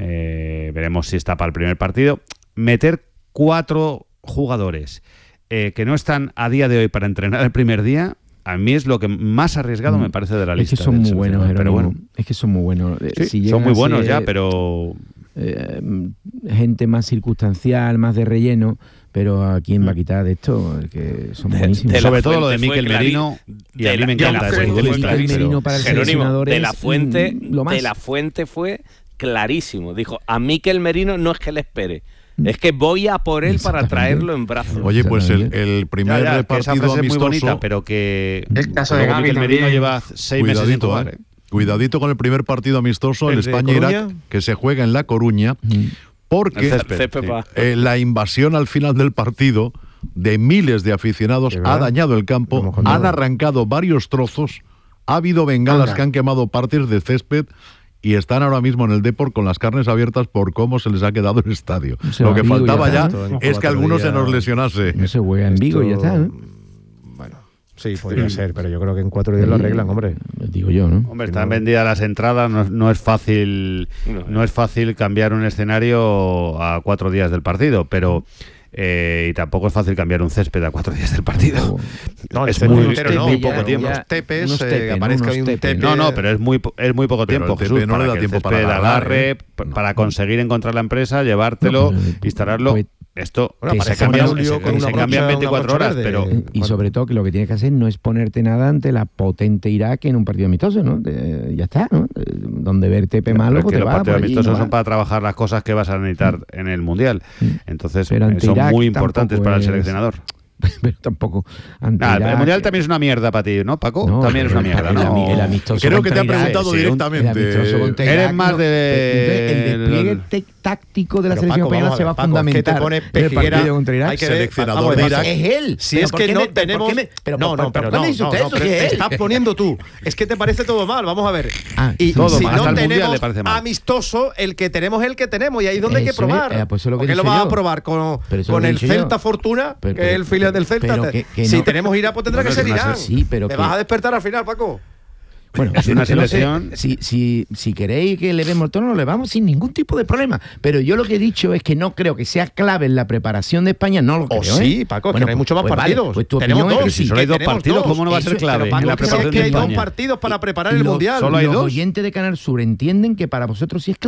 Eh, veremos si está para el primer partido. Meter cuatro jugadores eh, que no están a día de hoy para entrenar el primer día, a mí es lo que más arriesgado me parece de la Es lista. que son del muy buenos, seleccionador, pero Jerónimo. bueno. Es que son muy buenos. Eh, Sí, si son llegan muy a buenos ser, ya, pero eh, gente más circunstancial, más de relleno, pero ¿a quién va a quitar de esto? El que son De- buenísimos. de la sobre todo lo de Fuente fue Miquel clari- Merino, y a de mí me la- encanta de la ese Fuente fue futbolista. Miquel clarísimo. Merino para el Jerónimo, seleccionador de la es, Fuente, mm, lo más. de la Fuente fue clarísimo. Dijo, a Miquel Merino no es que le espere, es que voy a por él para Exactamente. traerlo en brazos. Oye, pues el, Exactamente. el primer Ya, ya, que esa partido frase es muy amistoso... bonita, pero que El caso de luego Gavi Miquel Merino también. lleva seis meses sin Cuidadito, jugar. eh. ¿eh? Cuidadito con el primer partido amistoso, el, ¿El de España-Irak, Coruña? que se juega en La Coruña, Mm. porque El césped, Césped sí. va. eh, la invasión al final del partido de miles de aficionados ¿De ha verdad? dañado el Lo campo, hemos contado. han arrancado varios trozos, ha habido bengalas Anda. que han quemado partes del césped y están ahora mismo en el Depor con las carnes abiertas por cómo se les ha quedado el estadio. Se Lo va que a Vigo y faltaba ya ya está, ¿no? es que Cuatro alguno se días. nos lesionase. No se juega en Vigo y ya está, ¿no? Bueno, sí, podría ser, pero yo creo que en cuatro días lo arreglan, hombre. Digo yo, ¿no? Hombre, están vendidas las entradas, no, no es fácil No, no es fácil cambiar un escenario a cuatro días del partido, pero eh, y tampoco es fácil cambiar un césped a cuatro días del partido. No, el es césped muy, entero es no, muy ya- poco tiempo. unos tepes, unos eh, tepes, ¿no? aparezca Unos ahí un tepes. tepe. No, no, pero es muy po- es muy poco Pero tiempo, el tepe Jesús, no le para da que el tiempo para césped agarrar, agarre, ¿eh? p- No. para conseguir encontrar la empresa, llevártelo, No, pero- instalarlo. pues- Esto Bueno, que se se cambia, pone un se- lío con se una cambia en brocha- veinticuatro una horas, brocha pero verde. Y sobre todo que lo que tienes que hacer no es ponerte nada ante la potente Irak en un partido amistoso, ¿no? De- ya está, ¿no? De- donde ver tepe malo, pero es pues que te los vas partidos por allí, amistosos no son vas. para trabajar las cosas que vas a necesitar en el Mundial. Entonces, Pero eh, ante son Irak muy importantes tampoco para el es- seleccionador. Pero tampoco ante Nah, el Irak, Mundial también es una mierda para ti, ¿no, Paco? No, también es una el- mierda, el, ¿no? ami- el amistoso Creo que te contra ha Irak, preguntado sí, un- directamente. el amistoso contra Eres Irak, más no, de- entonces el despliegue te- táctico de la Pero, selección Paco, española vamos a se ver, va a Paco, fundamentar es que te pone en el Pejiguera, partido contra Irak. hay que ver, Seleccionador vamos a de ver, Irak. Es él. Si Pero es ¿por que qué no me- pero tenemos... ¿por qué me- pero no, por- no, por- pero ¿por qué no, me dice no, usted no, eso? pero Si es te él. estás poniendo tú. Es que te parece todo mal, vamos a ver. Ah, y todo si mal, no hasta el Mundial tenemos le parece mal. amistoso, el que tenemos es el que tenemos y ahí es donde hay que Eso es, probar. eh, pues eso es lo que ¿Por qué lo he dicho vas a yo. probar con, Pero eso es con lo que he el dicho yo. Celta Fortuna, Pero- que es el filial del Celta? pero Te- que- que si no. tenemos Irak, pues tendrá Bueno, que ser es una Irán. se- sí, pero Te que- vas a despertar al final, Paco. Bueno, Es una no sé, selección- si, si, si queréis que le demos el tono, le vamos sin ningún tipo de problema. Pero yo lo que he dicho es que no creo que sea clave en la preparación de España, no lo creo. O sí, ¿eh? Paco, es que Bueno, no hay muchos más pues vale, partidos. pues tu Tenemos opinión es dos. que Si sí. solo hay dos tenemos partidos, dos. ¿cómo no va a ser Eso- clave pero, Paco, en la es que preparación que de hay dos España? partidos para preparar el Los- Mundial. Solo hay los dos. oyentes de Canal Sur entienden que para vosotros sí es clave.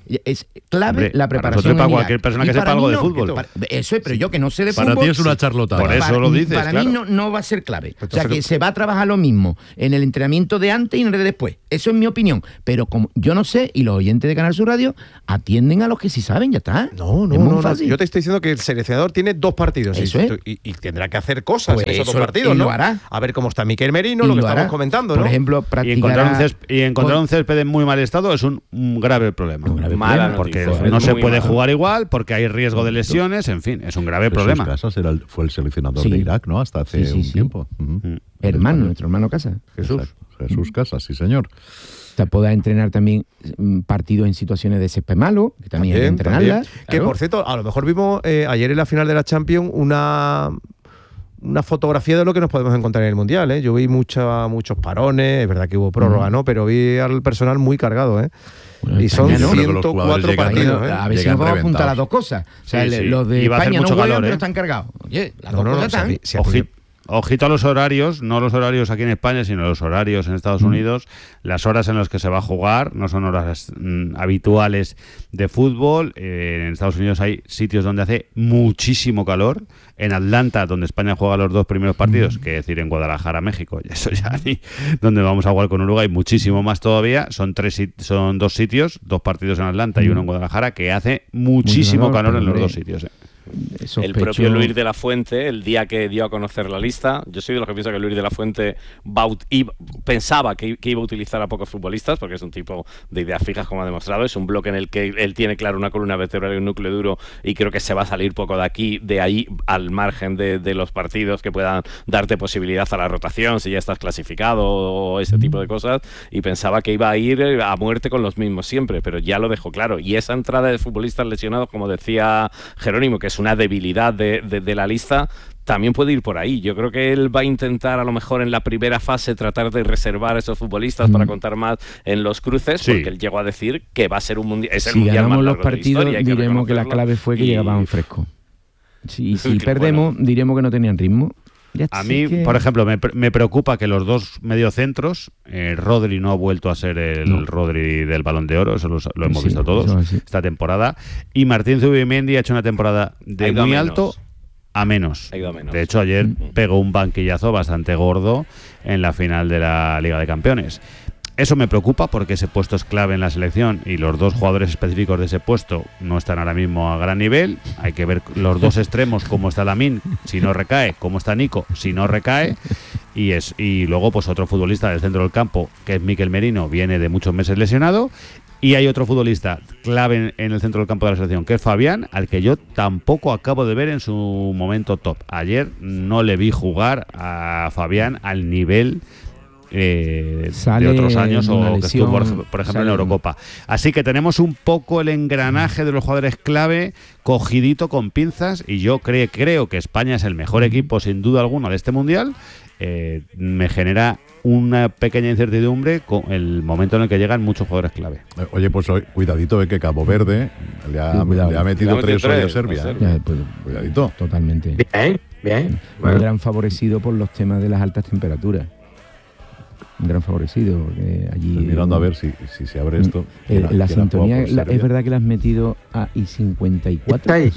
Es clave Hombre, la para preparación. nosotros y para en Irak. cualquier persona Y que sepa para algo mí de no, fútbol. para- eso es, pero yo que no sé de Para fútbol. ti es una charlotada. Por eso para, lo dices, Para claro. mí no, no va a ser clave. o sea, Entonces, que se va a trabajar lo mismo en el entrenamiento de antes y en el de después. Eso es mi opinión. Pero como yo no sé, y los oyentes de Canal Sur Radio atienden a los que sí saben, ya está. No, no, Es muy no, no. fácil. Yo te estoy diciendo que el seleccionador tiene dos partidos Eso y, es. y- y tendrá que hacer cosas Pues en esos eso, dos partidos, y ¿no? lo hará. A ver cómo está Miquel Merino, Y lo que lo estamos hará. comentando, Por ¿no? ejemplo, Y practicará encontrar, un césped, y encontrar con- un césped en muy mal estado es un, un grave problema. Un grave Mala problema. Porque noticia, no es se muy puede mala. jugar igual, porque hay riesgo de lesiones, en fin, es un grave Jesús problema. Casas era el- fue el seleccionador Sí. de Irak, ¿no? Hasta hace Sí, sí, un sí. tiempo. Ujú. Mm. Hermano, nuestro hermano Casa. Jesús. Exacto. Jesús Casas, sí, señor. O sea, pueda entrenar también mm, partidos en situaciones de césped malo, que también, hay que entrenarla. también. Que por cierto, a lo mejor vimos eh, ayer en la final de la Champions una una fotografía de lo que nos podemos encontrar en el Mundial, ¿eh? Yo vi mucha, muchos parones, es verdad que hubo prórroga, ¿no? Pero vi al personal muy cargado, ¿eh? Bueno, y son España no. Creo que los ciento jugadores cuatro llegan partidos, re- ¿eh? A ver si Llegan nos vamos a apuntar las reventados. dos cosas. O sea, Sí, el- sí. los de Y va a hacer España no mucho juegan, calor, pero ¿eh? están cargados. Oye, las No, dos no, no, cosas o sea, están. vi- si Oji- Ojito a los horarios, no los horarios aquí en España, sino los horarios en Estados Unidos. Las horas en las que se va a jugar no son horas mm, habituales de fútbol. Eh, en Estados Unidos hay sitios donde hace muchísimo calor. En Atlanta, donde España juega los dos primeros partidos, que decir en Guadalajara, México, y eso ya ni donde vamos a jugar con Uruguay, muchísimo más todavía. Son tres, sit- son dos sitios, dos partidos en Atlanta y uno en Guadalajara, que hace muchísimo calor, calor pero en los hombre, dos sitios. eh. El Sospecho- propio Luis de la Fuente, el día que dio a conocer la lista, yo soy de los que piensa que Luis de la Fuente va, ut- iba- pensaba que, que iba a utilizar a pocos futbolistas, porque es un tipo de ideas fijas, como ha demostrado. Es un bloque en el que él tiene claro una columna vertebral y un núcleo duro, y creo que se va a salir poco de aquí, de ahí, al margen de, de los partidos que puedan darte posibilidad a la rotación, si ya estás clasificado o ese tipo de cosas. Y pensaba que iba a ir a muerte con los mismos siempre, pero ya lo dejó claro. Y esa entrada de futbolistas lesionados, como decía Jerónimo, que es una debilidad de, de, de la lista, también puede ir por ahí. Yo creo que él va a intentar, a lo mejor en la primera fase, tratar de reservar a esos futbolistas para contar más en los cruces, Sí. porque él llegó a decir que va a ser un mundial. Es el Si mundial ganamos más los largo de la partidos, historia, hay que diremos que la reconocerlo. clave fue que Y- llegaban frescos. Si, y si Que perdemos, diremos que no tenían ritmo. Ya A sí mí, que- por ejemplo, me, pre- me preocupa que los dos mediocentros, eh, Rodri no ha vuelto a ser el No. Rodri del Balón de Oro, eso lo, lo hemos Sí, visto todos eso sí. esta temporada, y Martín Zubimendi ha hecho una temporada Ha de ido a muy menos. alto a menos. Ha ido a menos. De hecho, ayer pegó un banquillazo bastante gordo en la final de la Liga de Campeones. Eso me preocupa porque ese puesto es clave en la selección y los dos jugadores específicos de ese puesto no están ahora mismo a gran nivel. Hay que ver los dos extremos, cómo está Lamine, si no recae, cómo está Nico, si no recae. Y, es, y luego pues otro futbolista del centro del campo, que es Miquel Merino, viene de muchos meses lesionado. Y hay otro futbolista clave en, en el centro del campo de la selección, que es Fabián, al que yo tampoco acabo de ver en su momento top. Ayer no le vi jugar a Fabián al nivel eh, Sale de otros años de una o que estuvo, por, lesión, por ejemplo, sale- en Eurocopa. Así que tenemos un poco el engranaje de los jugadores clave cogidito con pinzas y yo cre- creo que España es el mejor equipo, sin duda alguna, de este Mundial. Eh, me genera una pequeña incertidumbre con el momento en el que llegan muchos jugadores clave. Eh, Oye, pues hoy, cuidadito de que Cabo Verde le ha, Sí, cuidado. le ha metido Le ha metido tres hoy a tres, Serbia. a ¿eh? Serbia. Ya, pues, Cuidadito. totalmente. Bien, bien. Un Bueno, gran favorecido por los temas de las altas temperaturas. Un gran favorecido, porque allí... Estoy mirando a ver si, si se abre esto. Eh, ¿Quién ha- la quién ha jugado sintonía, por la- Serbia? es verdad que la has metido a I cincuenta y cuatro. está ahí.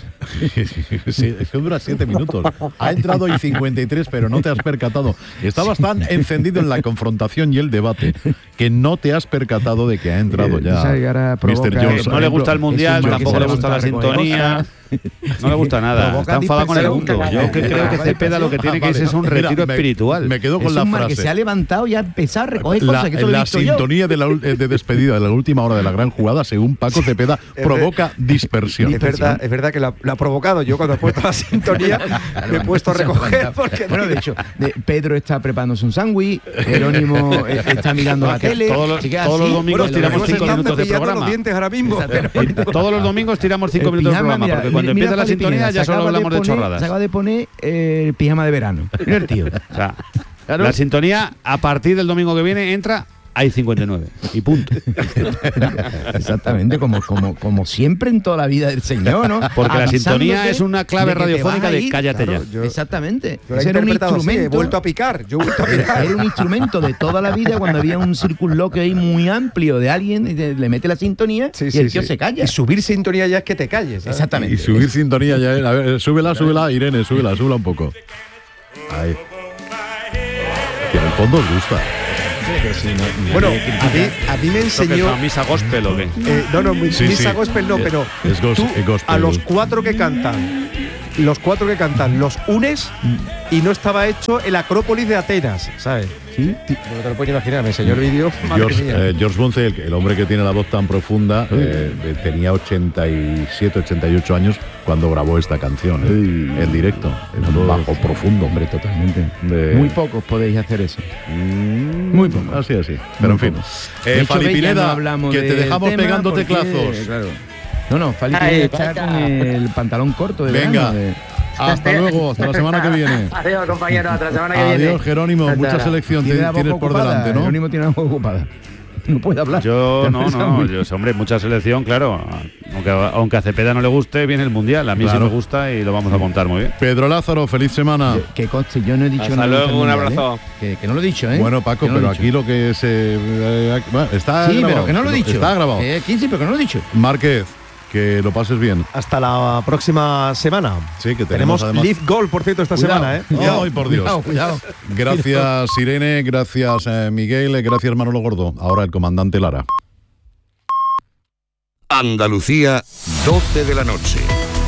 Sí, es que dura siete minutos. Ha entrado y cincuenta y tres, pero no te has percatado. Estabas tan encendido en la confrontación y el debate que no te has percatado de que ha entrado Eh, ya sabes que ahora provoca- mister Johnson. No le gusta el Mundial, es un tampoco que le se gusta la levanta sintonía. No le gusta nada. Provoca Está enfadado con el dispersión. mundo. Yo que creo que Cepeda lo que tiene que Ah, ir es un vale. retiro Mira, me- espiritual. Me quedo con Es la un mar que frase. se ha levantado y ha empezado a recoger La, cosas que esto lo he la visto yo. sintonía de, la, ul- de despedida de la última hora de la gran jugada, según Paco Cepeda, provoca dispersión. Es verdad, es verdad que la, la ha provocado. Yo cuando he puesto la sintonía me he puesto a recoger porque Bueno, de hecho, de- Pedro está preparándose un sándwich, Jerónimo eh, está mirando la tele. todos los- se queda todos los así, domingos bueno, tiramos lo cinco vemos minutos de pillando programa. los dientes ahora mismo. Todos los domingos tiramos cinco El minutos de pijama, programa, mira, porque cuando mira empieza la Fali sintonía Pineda, ya se solo acaba hablamos de poner- chorradas. Se acaba de poner eh, el pijama de verano. Mira el tío. O sea, la sintonía a partir del domingo que viene entra hay cincuenta y nueve y punto. Exactamente, como, como, como siempre en toda la vida del Señor, ¿no? Porque la sintonía Avisándote es una clave de que te radiofónica vas a de ir. cállate Claro, ya. yo- Exactamente. Yo lo he Ese era un interpretado así, he instrumento. vuelto a picar, yo he vuelto a picar. Era un instrumento de toda la vida cuando había un circunloquio ahí muy amplio de alguien, y te- le mete la sintonía Sí, y sí, el tío sí. se calla. Y subir sintonía ya es que te calles. ¿sabes? Exactamente. Y subir sintonía ya. A ver, súbela, súbela, Irene, súbela, súbela un poco. Ahí. Que en el fondo os gusta. Bueno, a mí, a mí me ¿Esto qué es, enseñó... una misa gospel o qué? Eh, no, no, mi- Sí, misa sí. gospel no, Es- pero es gos- tú es gospel. a los cuatro que cantan, los cuatro que cantan, los unes y no estaba hecho el Acrópolis de Atenas, ¿sabes? ¿Sí? No te lo puedes imaginar, me enseñó el vídeo. madre George, mía. eh, George Bunce, el, el hombre que tiene la voz tan profunda, eh, eh, tenía ochenta y siete, ochenta y ocho años cuando grabó esta canción eh, Sí. en directo. En un bajo profundo. Hombre, totalmente. De- Muy pocos podéis hacer eso. Mm, Muy poco. Así, así. Pero en fin. poco. Eh, De hecho, Fali ve, ya Pineda, no hablamos que te del dejamos tema pegando porque, teclazos. Claro. No, no, Fali Ay, tiene que estar vaya. con el pantalón corto de Venga. verano, de- Hasta luego, hasta la semana que viene. Adiós, compañero, hasta la semana que viene. Adiós, Jerónimo. Hasta Mucha ahora. selección Tiene ti- la boca tienes por ocupada, delante, ¿no? Jerónimo tiene la boca ocupada. No puede hablar. Yo no, Está no, muy- yo, hombre, mucha selección, claro. Aunque, aunque a Cepeda no le guste, viene el Mundial. A mí Claro. sí me gusta y lo vamos a contar muy bien. Pedro Lázaro, feliz semana. Que- Que conste, yo no he dicho Hasta nada. luego, del un Mundial, abrazo. ¿eh? Que, que no lo he dicho, ¿eh? Bueno, Paco, Que no lo pero he aquí dicho. lo que se. eh, bueno, está Sí, grabado. pero que no lo he dicho. Está grabado. Eh, quince, pero que no lo he dicho. Márquez, que lo pases bien. Hasta la próxima semana. Sí, que tenemos, Tenemos además. Leaf Goal, por cierto, esta Cuidado. semana, ¿eh? Cuidado, ay, por Dios. Cuidado, cuidado. Gracias, Irene. Gracias, eh, Miguel. eh, Gracias, Manolo Gordo. Ahora el comandante Lara. Andalucía, doce de la noche.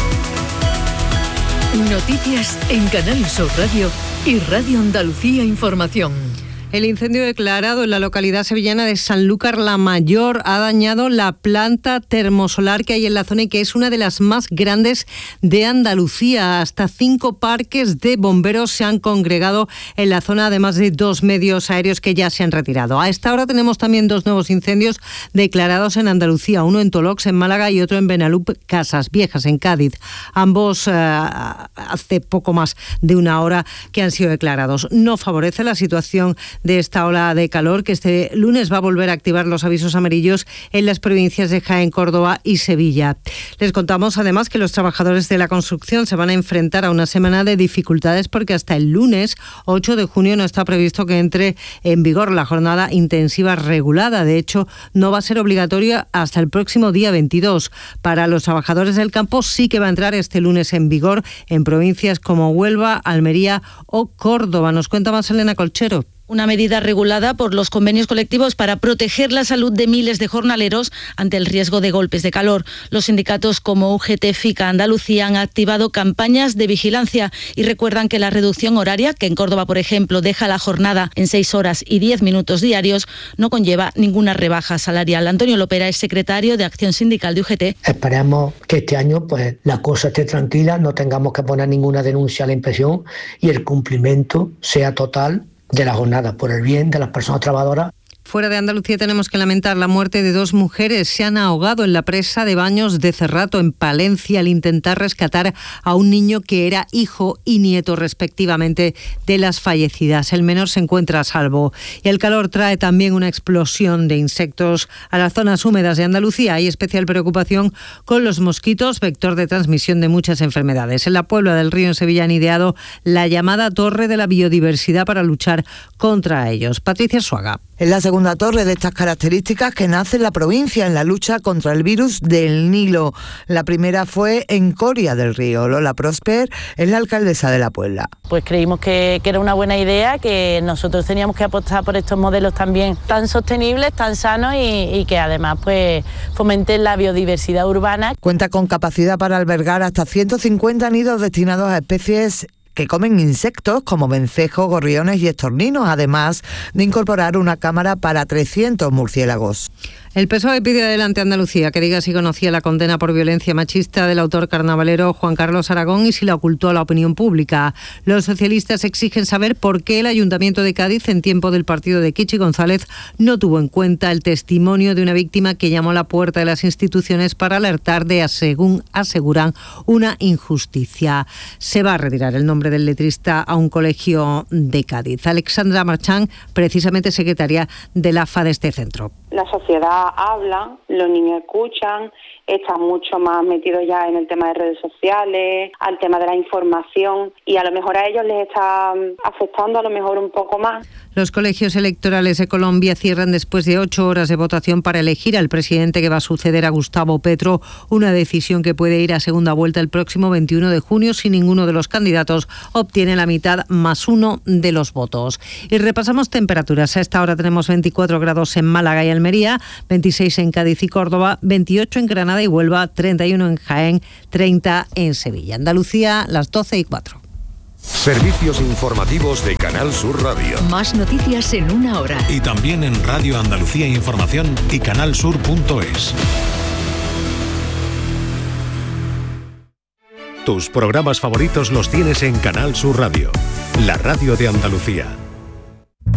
Noticias en Canal Sur Radio y Radio Andalucía Información. El incendio declarado en la localidad sevillana de Sanlúcar la Mayor ha dañado la planta termosolar que hay en la zona y que es una de las más grandes de Andalucía. Hasta cinco parques de bomberos se han congregado en la zona, además de dos medios aéreos que ya se han retirado. A esta hora tenemos también dos nuevos incendios declarados en Andalucía, uno en Tolox, en Málaga, y otro en Benalup, Casas Viejas, en Cádiz. Ambos eh, hace poco más de una hora que han sido declarados. No favorece la situación de esta ola de calor, que este lunes va a volver a activar los avisos amarillos en las provincias de Jaén, Córdoba y Sevilla. Les contamos además que los trabajadores de la construcción se van a enfrentar a una semana de dificultades porque hasta el lunes ocho de junio no está previsto que entre en vigor la jornada intensiva regulada. De hecho, no va a ser obligatoria hasta el próximo día veintidós. Para los trabajadores del campo sí que va a entrar este lunes en vigor en provincias como Huelva, Almería o Córdoba. Nos cuenta más Elena Colchero. Una medida regulada por los convenios colectivos para proteger la salud de miles de jornaleros ante el riesgo de golpes de calor. Los sindicatos como U G T, FICA, Andalucía han activado campañas de vigilancia y recuerdan que la reducción horaria, que en Córdoba, por ejemplo, deja la jornada en seis horas y diez minutos diarios, no conlleva ninguna rebaja salarial. Antonio Lopera es secretario de Acción Sindical de U G T. Esperemos que este año pues la cosa esté tranquila, no tengamos que poner ninguna denuncia a la inspección y el cumplimiento sea total de la jornada, por el bien de las personas trabajadoras. Fuera de Andalucía tenemos que lamentar la muerte de dos mujeres. Se han ahogado en la presa de Baños de Cerrato, en Palencia, al intentar rescatar a un niño que era hijo y nieto, respectivamente, de las fallecidas. El menor se encuentra a salvo. Y el calor trae también una explosión de insectos a las zonas húmedas de Andalucía. Hay especial preocupación con los mosquitos, vector de transmisión de muchas enfermedades. En la Puebla del Río, en Sevilla, han ideado la llamada Torre de la Biodiversidad para luchar contra ellos. Patricia Suaga. Es la segunda torre de estas características que nace en la provincia en la lucha contra el virus del Nilo. La primera fue en Coria del Río. Lola Prosper es la alcaldesa de la Puebla. Pues creímos que, que era una buena idea, que nosotros teníamos que apostar por estos modelos también tan sostenibles, tan sanos y, y que además pues fomenten la biodiversidad urbana. Cuenta con capacidad para albergar hasta ciento cincuenta nidos destinados a especies que comen insectos como vencejos, gorriones y estorninos, además de incorporar una cámara para trescientos murciélagos. El P S O E pide adelante a Andalucía que diga si conocía la condena por violencia machista del autor carnavalero Juan Carlos Aragón y si la ocultó a la opinión pública. Los socialistas exigen saber por qué el Ayuntamiento de Cádiz, en tiempo del partido de Kichi González, no tuvo en cuenta el testimonio de una víctima que llamó a la puerta de las instituciones para alertar de, según aseguran, una injusticia. Se va a retirar el nombre del letrista a un colegio de Cádiz. Alexandra Marchán, precisamente secretaria de la A F A de este centro. La sociedad habla, los niños escuchan, están mucho más metidos ya en el tema de redes sociales, al tema de la información, y a lo mejor a ellos les está afectando a lo mejor un poco más. Los colegios electorales de Colombia cierran después de ocho horas de votación para elegir al presidente que va a suceder a Gustavo Petro, una decisión que puede ir a segunda vuelta el próximo veintiuno de junio si ninguno de los candidatos obtiene la mitad más uno de los votos. Y repasamos temperaturas. A esta hora tenemos veinticuatro grados en Málaga y Almería, veintiséis en Cádiz y Córdoba, veintiocho en Granada y Huelva, treinta y uno en Jaén, treinta en Sevilla. Andalucía, las doce y cuatro. Servicios informativos de Canal Sur Radio. Más noticias en una hora. Y también en Radio Andalucía Información y canalsur punto es. Tus programas favoritos los tienes en Canal Sur Radio, la radio de Andalucía.